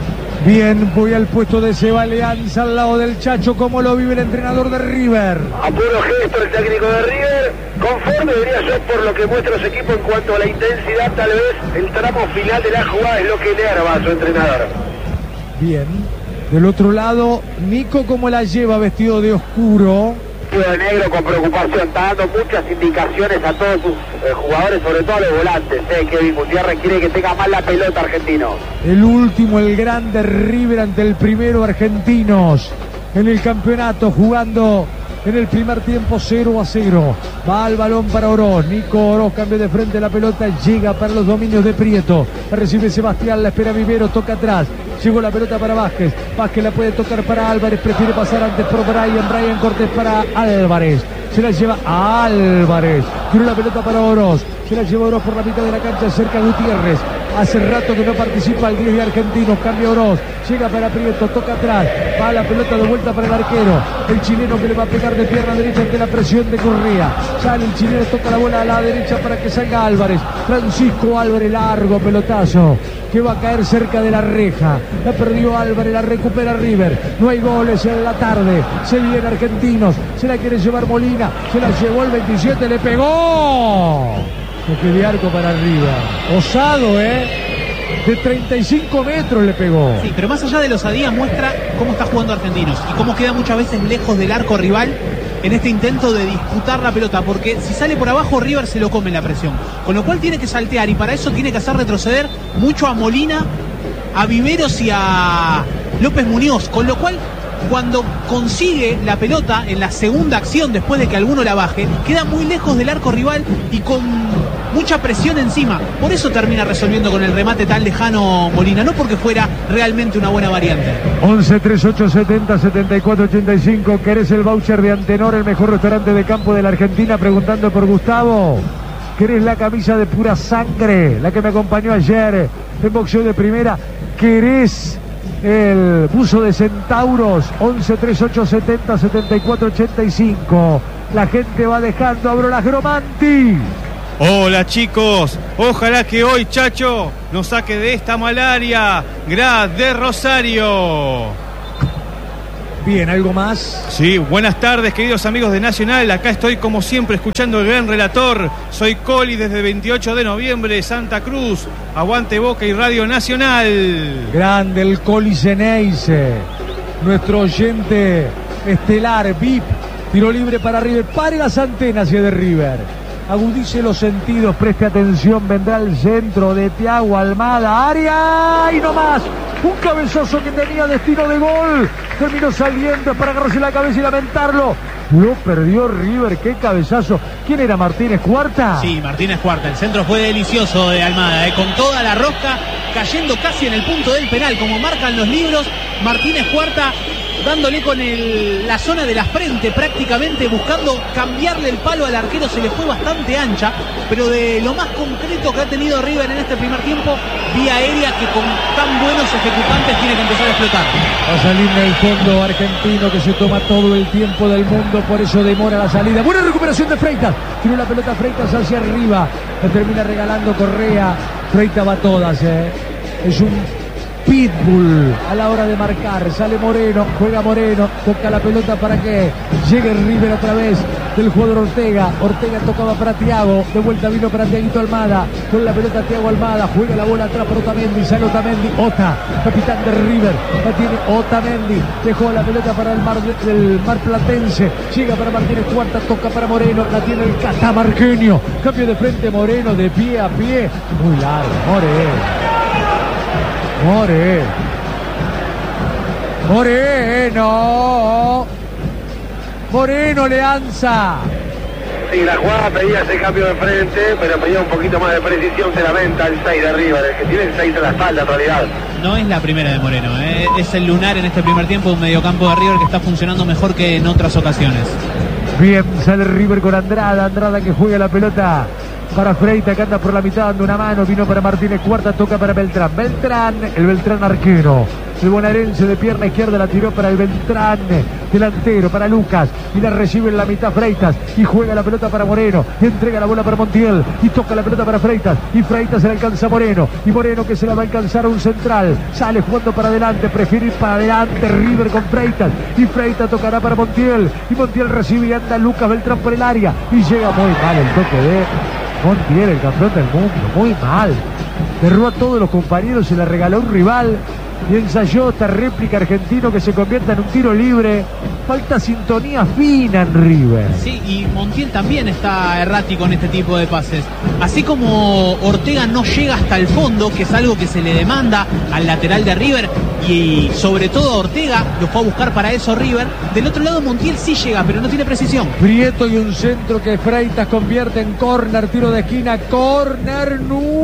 Bien, voy al puesto de Seba Alianza al lado del Chacho. ¿Cómo lo vive el entrenador de River? A puro gesto el técnico de River, conforme debería ser por lo que muestra su equipo en cuanto a la intensidad. Tal vez el tramo final de la jugada es lo que enerva a su entrenador. Bien, del otro lado, Nico, ¿cómo la lleva vestido de oscuro? De negro con preocupación, está dando muchas indicaciones a todos sus eh, jugadores, sobre todo a los volantes. Eh, Kevin Gutiérrez quiere que tenga más la pelota Argentino. El último, el grande River ante el primero, Argentinos en el campeonato, jugando en el primer tiempo cero a cero. Va al balón para Oroz, Nico Oroz cambia de frente la pelota, llega para los dominios de Prieto, la recibe Sebastián, la espera Vivero, toca atrás, llegó la pelota para Vázquez, Vázquez la puede tocar para Álvarez, prefiere pasar antes por Brian, Brian Cortés para Álvarez, se la lleva a Álvarez, tiró la pelota para Oroz, se la lleva Oroz por la mitad de la cancha, cerca Gutiérrez, hace rato que no participa el diez de Argentinos, cambia Oroz, llega para Prieto, toca atrás, va la pelota de vuelta para el arquero, el chileno que le va a pegar de pierna derecha ante la presión de Correa, sale el chileno, toca la bola a la derecha para que salga Álvarez, Francisco Álvarez, largo pelotazo, que va a caer cerca de la reja, la perdió Álvarez, la recupera River, no hay goles en la tarde, se viene Argentinos, se la quiere llevar Molina, se la llevó el veintisiete, le pegó, que de arco para River, osado, eh, de treinta y cinco metros le pegó. Sí, pero más allá de los osadía muestra cómo está jugando Argentinos y cómo queda muchas veces lejos del arco rival en este intento de disputar la pelota, porque si sale por abajo River se lo come la presión, con lo cual tiene que saltear y para eso tiene que hacer retroceder mucho a Molina, a Viveros y a López Muñoz, con lo cual cuando consigue la pelota en la segunda acción, después de que alguno la baje, queda muy lejos del arco rival y con mucha presión encima. Por eso termina resolviendo con el remate tan lejano Molina, no porque fuera realmente una buena variante. once treinta y ocho setenta setenta y cuatro ochenta y cinco. ¿Querés el voucher de Antenor, el mejor restaurante de campo de la Argentina? Preguntando por Gustavo. ¿Querés la camisa de pura sangre, la que me acompañó ayer en boxeo de primera? ¿Querés el buzo de centauros? Once treinta y ocho setenta setenta y cuatro ochenta y cinco. La gente va dejando. Abro las Gromanti. Hola chicos, ojalá que hoy Chacho nos saque de esta malaria. Gra de Rosario. Bien, ¿algo más? Sí, buenas tardes queridos amigos de Nacional. Acá estoy como siempre escuchando el gran relator. Soy Coli desde el veintiocho de noviembre, Santa Cruz. Aguante Boca y Radio Nacional. Grande el Coli Ceneice, nuestro oyente estelar, V I P. Tiro libre para River. Pare las antenas y de River. Agudice los sentidos, preste atención, vendrá el centro de Thiago Almada, área y no más. Un cabezazo que tenía destino de gol. Terminó saliendo para agarrarse la cabeza y lamentarlo. Lo perdió River, qué cabezazo. ¿Quién era, Martínez Cuarta? Sí, Martínez Cuarta. El centro fue delicioso de Almada, eh, con toda la rosca, cayendo casi en el punto del penal, como marcan los libros. Martínez Cuarta dándole con el, la zona de la frente prácticamente, buscando cambiarle el palo al arquero. Se le fue bastante ancha, pero de lo más concreto que ha tenido River en este primer tiempo, vía aérea, que con tan buenos ejecutantes tiene que empezar a explotar. Va a salir en el fondo argentino, que se toma todo el tiempo del mundo, por eso demora la salida. Buena recuperación de Freitas, tiró la pelota Freitas hacia arriba, la termina regalando Correa. Freitas va a todas, eh. Es un pitbull a la hora de marcar. Sale Moreno, juega Moreno, toca la pelota para que llegue River otra vez del jugador Ortega. Ortega tocaba para Thiago, de vuelta vino para Thiaguito Almada, con la pelota Thiago Almada, juega la bola atrás para Otamendi, sale Otamendi, Ota, capitán de River, la tiene Otamendi, dejó la pelota para el Mar, el Mar Platense, llega para Martínez Cuarta, toca para Moreno, la tiene el catamarqueño, cambio de frente Moreno, de pie a pie, muy largo, Moreno. More. Moreno. Moreno Leanza. Sí, la jugada pedía ese cambio de frente, pero pedía un poquito más de precisión. Se lamenta el seis de River, el que tiene el seis en la espalda en realidad. No es la primera de Moreno, ¿eh? Es el lunar en este primer tiempo de un mediocampo de River que está funcionando mejor que en otras ocasiones. Bien, sale River con Andrada. Andrada que juega la pelota para Freitas, que anda por la mitad dando una mano, vino para Martínez Cuarta, toca para Beltrán. Beltrán, el Beltrán arquero. El bonaerense de pierna izquierda la tiró para el Beltrán, delantero, para Lucas, y la recibe en la mitad Freitas, y juega la pelota para Moreno, y entrega la bola para Montiel, y toca la pelota para Freitas, y Freitas se la alcanza a Moreno, y Moreno que se la va a alcanzar a un central, sale jugando para adelante, prefiere ir para adelante River con Freitas, y Freitas tocará para Montiel, y Montiel recibe y anda Lucas Beltrán por el área, y llega muy mal el toque de Montiel, el campeón del mundo, muy mal. Derrubó a todos los compañeros, se la regaló a un rival y ensayó esta réplica argentino que se convierta en un tiro libre. Falta sintonía fina en River. Sí, y Montiel también está errático en este tipo de pases. Así como Ortega no llega hasta el fondo, que es algo que se le demanda al lateral de River, y sobre todo a Ortega, lo fue a buscar para eso River. Del otro lado Montiel sí llega, pero no tiene precisión. Prieto y un centro que Freitas convierte en córner, tiro de esquina, córner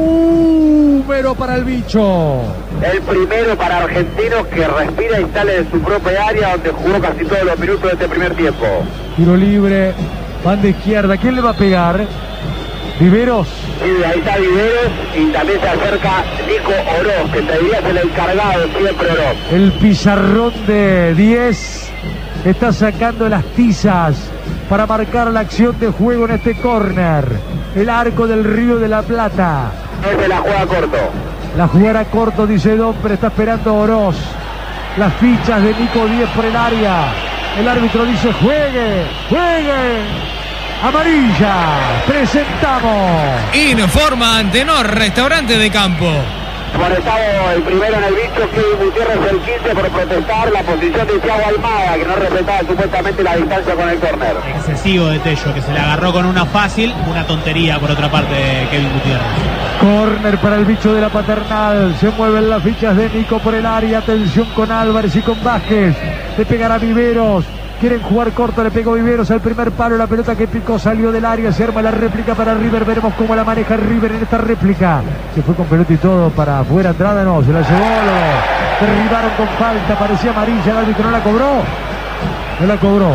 número para el bicho. El primero para Argentinos, que respira y sale de su propia área, donde jugó casi todos los minutos de este primer tiempo. Tiro libre, banda izquierda, ¿quién le va a pegar? Viveros. Sí, ahí está Viveros, y también se acerca Nico Oroz, que te dirías el encargado siempre Oroz. El pizarrón de diez está sacando las tizas para marcar la acción de juego en este córner. El arco del Río de la Plata. Ese la juega corto. La jugada corto, dice Don, pero está esperando Oroz. Las fichas de Nico diez por el área. El árbitro dice juegue, juegue. Amarilla, presentamos. Informa Antenor, restaurante de campo. Molestado el primero en el bicho, Kevin Gutiérrez el quince por protestar la posición de Thiago Almada, que no respetaba supuestamente la distancia con el córner. Excesivo de Tello, que se le agarró con una fácil, una tontería por otra parte de Kevin Gutiérrez. Corner para el bicho de la Paternal. Se mueven las fichas de Nico por el área. Atención con Álvarez y con Vázquez. Le pegará Viveros. Quieren jugar corto, le pegó Viveros al primer palo, la pelota que picó salió del área, se arma la réplica para River, veremos cómo la maneja River en esta réplica. Se fue con pelota y todo para afuera, Andrada no, se la llevó, lo derribaron con falta, parecía amarilla, el árbitro no la cobró, no la cobró.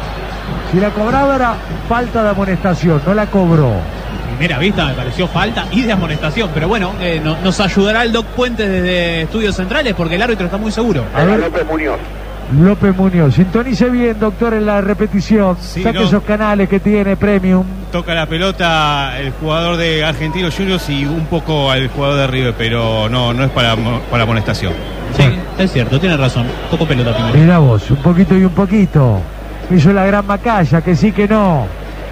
Si la cobraba era falta de amonestación, no la cobró. Primera vista me pareció falta y de amonestación, pero bueno, eh, no, nos ayudará el Doc Puentes desde Estudios Centrales porque el árbitro está muy seguro. A ver, López Muñoz. López Muñoz, sintonice bien, doctor, en la repetición. Sí, saque no. esos canales que tiene Premium. Toca la pelota el jugador de Argentinos Juniors y un poco al jugador de River, pero no, no es para, para amonestación. Sí, es cierto, tiene razón. Poco pelota primero. Mirá vos, un poquito y un poquito. Hizo la gran Macaya, que sí que no.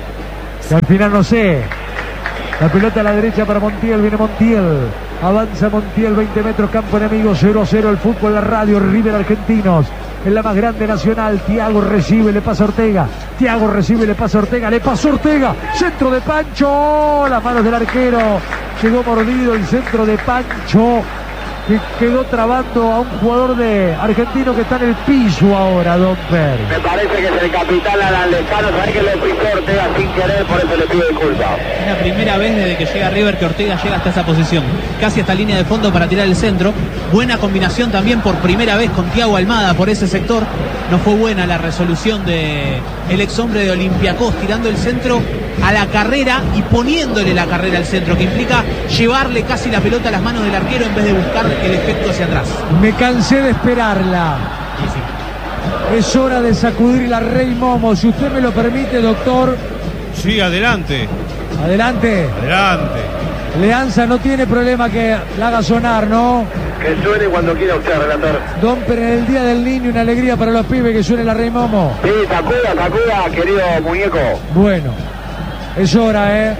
Y al final no sé. La pelota a la derecha para Montiel, viene Montiel. Avanza Montiel, veinte metros, campo enemigo, cero a cero el fútbol, la radio, River Argentinos. En la más grande nacional, Thiago recibe, le pasa a Ortega. Thiago recibe, le pasa a Ortega, le pasó Ortega. Centro de Pancho, las manos del arquero. Llegó mordido el centro de Pancho, que quedó trabando a un jugador de argentino que está en el piso ahora, Don Per. Me parece que es el capitán Alan Lezano, sabés que lo pisó Ortega sin querer, por eso le pido disculpas. Es la primera vez desde que llega River que Ortega llega hasta esa posición, casi hasta línea de fondo para tirar el centro. Buena combinación también por primera vez con Thiago Almada por ese sector. No fue buena la resolución de el ex hombre de Olympiacos tirando el centro a la carrera y poniéndole la carrera al centro, que implica llevarle casi la pelota a las manos del arquero en vez de buscar el efecto hacia atrás. Me cansé de esperarla. Sí, sí. Es hora de sacudir la Rey Momo. Si usted me lo permite, doctor. Sí, adelante, Adelante. adelante. Leanza no tiene problema que la haga sonar, ¿no? Que suene cuando quiera usted, relator. Don, pero en el Día del Niño una alegría para los pibes que suene la Rey Momo. Sí, sacuda, sacuda, querido muñeco. Bueno, es hora, ¿eh?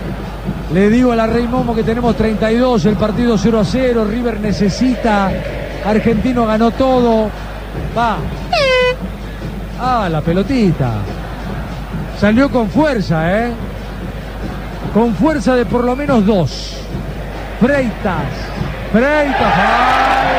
Le digo a la Rey Momo que tenemos treinta y dos, el partido cero a cero, River necesita, Argentino ganó todo. Va. Ah, la pelotita. Salió con fuerza, ¿eh? Con fuerza de por lo menos dos. Freitas. Freitas. ¡Ay!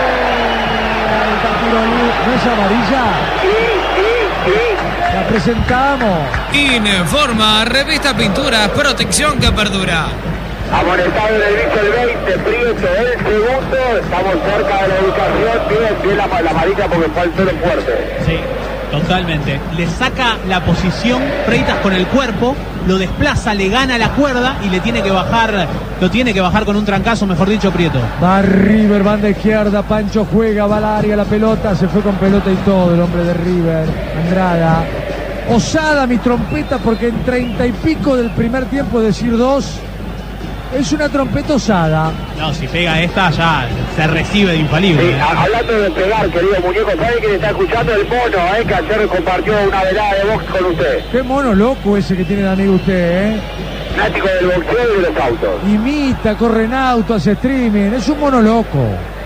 ¿No es amarilla? Sí, sí, sí. La presentamos. Informa, revista Pinturas, protección que perdura. Amonestado en el bicho el veinte, Prieto el segundo, estamos cerca de la ubicación, bien, bien la, la amarilla porque fue el toro fuerte. Sí, totalmente. Le saca la posición Freitas con el cuerpo, lo desplaza, le gana la cuerda y le tiene que bajar, lo tiene que bajar con un trancazo, mejor dicho, Prieto. Va River, banda izquierda, Pancho juega, va al área, la pelota, se fue con pelota y todo el hombre de River, Andrada. Osada mi trompeta porque en treinta y pico del primer tiempo decir dos es una trompeta osada. No, si pega esta ya se recibe de infalible. Sí, a- hablando de pegar, querido muñeco, ¿sabe quién está escuchando? El mono, eh, que ayer compartió una velada de box con usted. Qué mono loco ese que tiene de amigo usted, ¿eh? Nático del boxeo y de los autos. Imita, corre en auto, hace streaming, es un mono loco.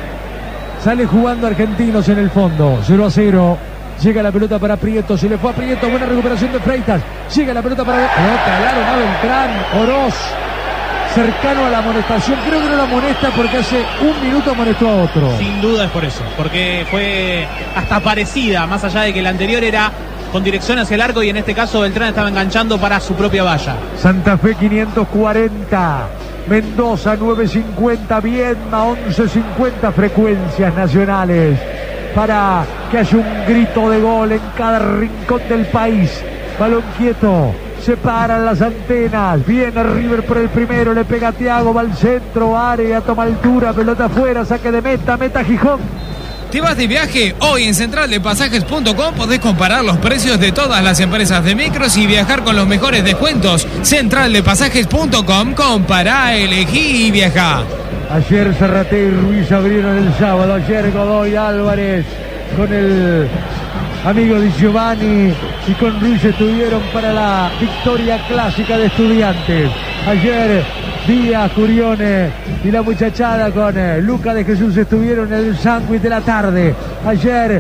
Sale jugando Argentinos en el fondo, cero a cero. Llega la pelota para Prieto, se le fue a Prieto, buena recuperación de Freitas. Llega la pelota para... Pelota, claro, a Beltrán, Oroz. Cercano a la amonestación, creo que no la amonesta porque hace un minuto amonestó a otro. Sin duda es por eso, porque fue hasta parecida, más allá de que la anterior era con dirección hacia el arco y en este caso Beltrán estaba enganchando para su propia valla. Santa Fe quinientos cuarenta, Mendoza novecientos cincuenta, Viedma once cincuenta, frecuencias nacionales para que haya un grito de gol en cada rincón del país. Balón quieto. Se paran las antenas, viene River por el primero, le pega a Thiago, va al centro, área, toma altura, pelota afuera, saque de meta, meta Gijón. ¿Te vas de viaje? Hoy en central de pasajes punto com podés comparar los precios de todas las empresas de micros y viajar con los mejores descuentos. central de pasajes punto com, compará, elegí y viajá. Ayer Zarraté y Ruiz abrieron el sábado, ayer Godoy Álvarez con el amigo Di Giovanni y con Ruiz estuvieron para la victoria clásica de Estudiantes. Ayer Díaz, Curione y la muchachada con eh, Luca de Jesús estuvieron en el sándwich de la tarde. Ayer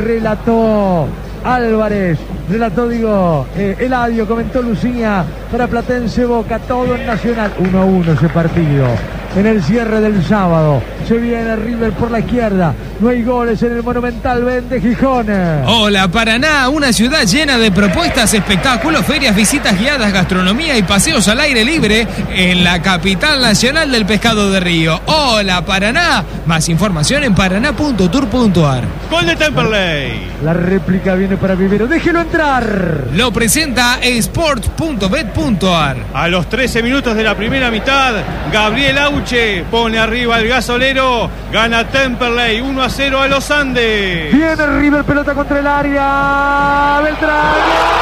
relató Álvarez, relató, digo, eh, Eladio, comentó Lucía para Platense Boca, todo en Nacional. uno a uno ese partido. en el cierre del sábado. Se viene River por la izquierda. No hay goles en el Monumental Vende Gijón. Hola, Paraná, una ciudad llena de propuestas, espectáculos, ferias, visitas guiadas, gastronomía y paseos al aire libre en la capital nacional del pescado de río. Hola, Paraná. Más información en paraná punto tour punto ar. Gol de Temperley. La réplica viene para Vivero. Déjelo entrar. Lo presenta sport punto bet punto ar. A los trece minutos de la primera mitad, Gabriel Auche pone arriba el gasolero. Gana Temperley uno a cero a los Andes. Viene River, pelota contra el área. Beltrán.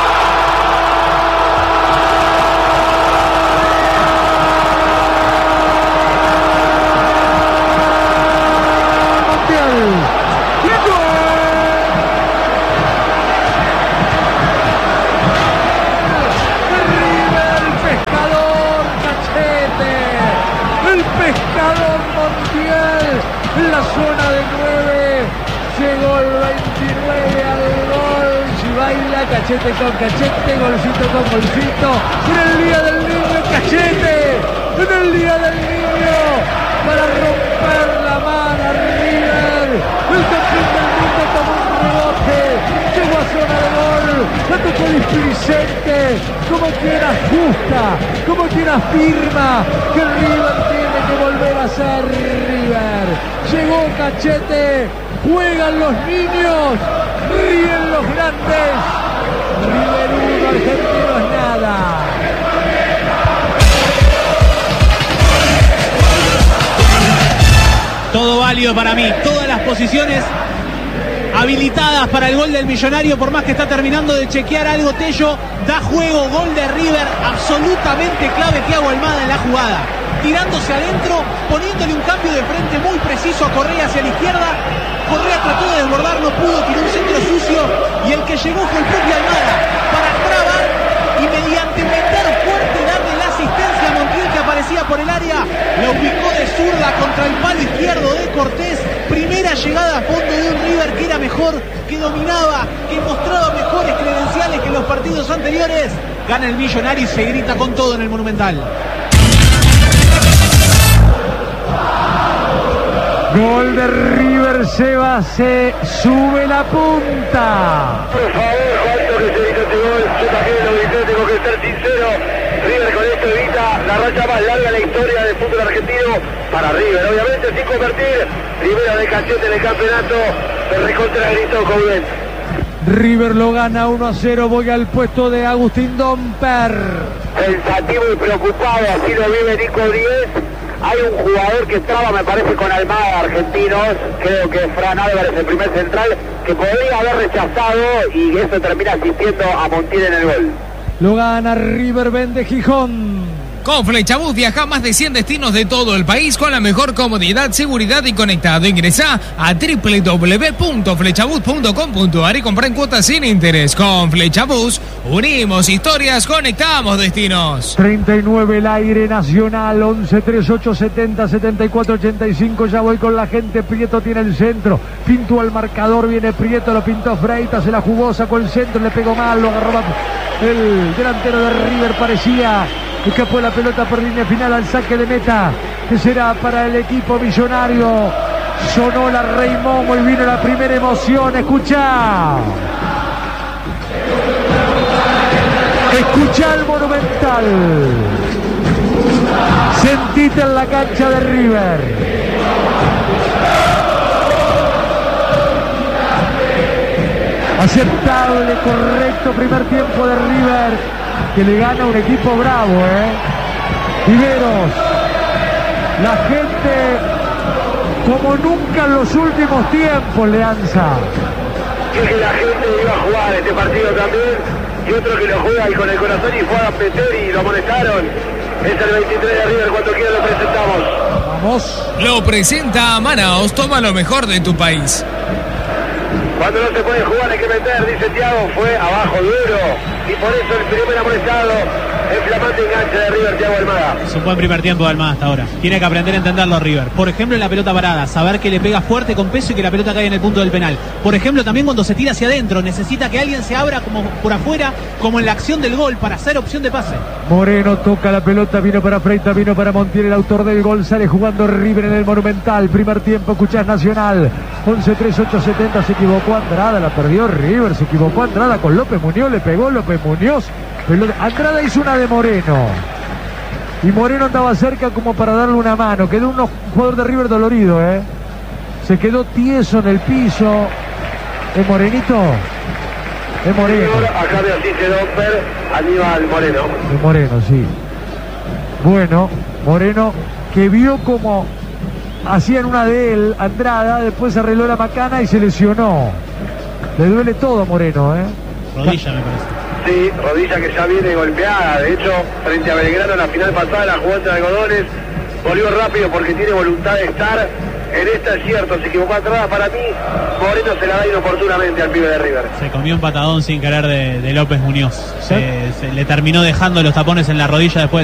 En la zona de nueve, llegó el veintinueve al gol. Si baila cachete con cachete, golcito con golcito. En el día del niño, cachete. En el día del niño, para romper la mano a River. El campeón del mundo tomó un rebote. Llegó a zona de gol. La tocó displicente. Como quien ajusta, como quien afirma que River tiene que volver a ser River. Llegó Cachete, juegan los niños, ríen los grandes. River uno, Argentinos nada. Todo válido para mí, todas las posiciones habilitadas para el gol del Millonario, por más que está terminando de chequear algo Tello, da juego, gol de River, absolutamente clave Thiago Almada en la jugada, tirándose adentro, poniéndole un cambio de frente muy preciso a Correa hacia la izquierda. Correa trató de desbordar, no pudo, tiró un centro sucio y el que llegó fue el propio Almada para trabar y mediante meter fuerte darle la asistencia a Montiel, que aparecía por el área, la ubicó de zurda contra el palo izquierdo de Cortés. Primera llegada a fondo de un River que era mejor, que dominaba, que mostraba mejores credenciales que en los partidos anteriores. Gana el Millonario y se grita con todo en el Monumental. Gol de River, Seba, se sube la punta. Por favor, cuánto que se hizo este gol. Yo también lo grité, tengo que ser sincero. River con esto evita la racha más larga de la historia del fútbol argentino para River. Obviamente sin convertir. Primero de Cachete en el campeonato. Se recontra gritó con bien. River lo gana uno a cero. Voy al puesto de Agustín Domper. Pensativo y preocupado, así lo vive Nico Díez. Hay un jugador que estaba, me parece, con Almada, argentinos, creo que Fran Álvarez, el primer central, que podría haber rechazado y eso termina asistiendo a Montiel en el gol. Lo gana River Vende Gijón. Con Flechabús viaja a más de cien destinos de todo el país con la mejor comodidad, seguridad y conectado. Ingresá a doble u doble u doble u punto flechabús punto com punto ar y compra en cuotas sin interés. Con Flechabús unimos historias, conectamos destinos. treinta y nueve el aire nacional, once treinta y ocho setenta setenta y cuatro ochenta y cinco. Ya voy con la gente. Prieto tiene el centro, pintó al marcador, viene Prieto, lo pintó Freitas, se la jugó, sacó el centro, le pegó mal, lo agarró el delantero de River, parecía escapó la pelota por línea final al saque de meta, que será para el equipo millonario. Sonó la Rey Momo y vino la primera emoción. Escucha, escucha el Monumental, sentite en la cancha de River. Aceptable, correcto primer tiempo de River, que le gana un equipo bravo, ¿eh? Viveros, la gente como nunca en los últimos tiempos, Leanza. Y que la gente iba a jugar este partido también, y otro que lo juega y con el corazón y fue a meter y lo amonestaron. Es el veintitrés de River, cuando quiera lo presentamos. Vamos. Lo presenta Manaos, toma lo mejor de tu país. Cuando no se puede jugar hay que meter, dice Thiago, fue abajo duro y por eso el primer amonestado El flamante enganche de River, Thiago Almada. Es un buen primer tiempo de Almada hasta ahora. Tiene que aprender a entenderlo River. Por ejemplo, en la pelota parada, saber que le pega fuerte con peso y que la pelota cae en el punto del penal. Por ejemplo, también cuando se tira hacia adentro, necesita que alguien se abra como por afuera, como en la acción del gol, para hacer opción de pase. Moreno toca la pelota, vino para Freita, vino para Montiel, el autor del gol. Sale jugando River en el Monumental. Primer tiempo, escuchás Nacional. once tres, ocho setenta, se equivocó Andrada, la perdió River, se equivocó Andrada con López Muñoz, le pegó López Muñoz. Andrada hizo una de Moreno y Moreno andaba cerca como para darle una mano. Quedó un jugador de River dolorido, ¿eh? Se quedó tieso en el piso. ¿Es Morenito? Es Moreno. Acá me asiste Domper, Aníbal Moreno. Es Moreno, sí. Bueno, Moreno que vio como hacían una de él, Andrada, después arregló la macana y se lesionó. Le duele todo a Moreno, ¿eh? Rodilla, me parece. Sí, rodilla que ya viene golpeada. De hecho, frente a Belgrano en la final pasada, la jugó entre algodones. Volvió rápido porque tiene voluntad de estar. En esta es cierto, se equivocó atrás. Para mí, Moreno se la da inoportunamente al pibe de River. Se comió un patadón sin querer de, de López Muñoz. Se, se le terminó dejando los tapones en la rodilla después de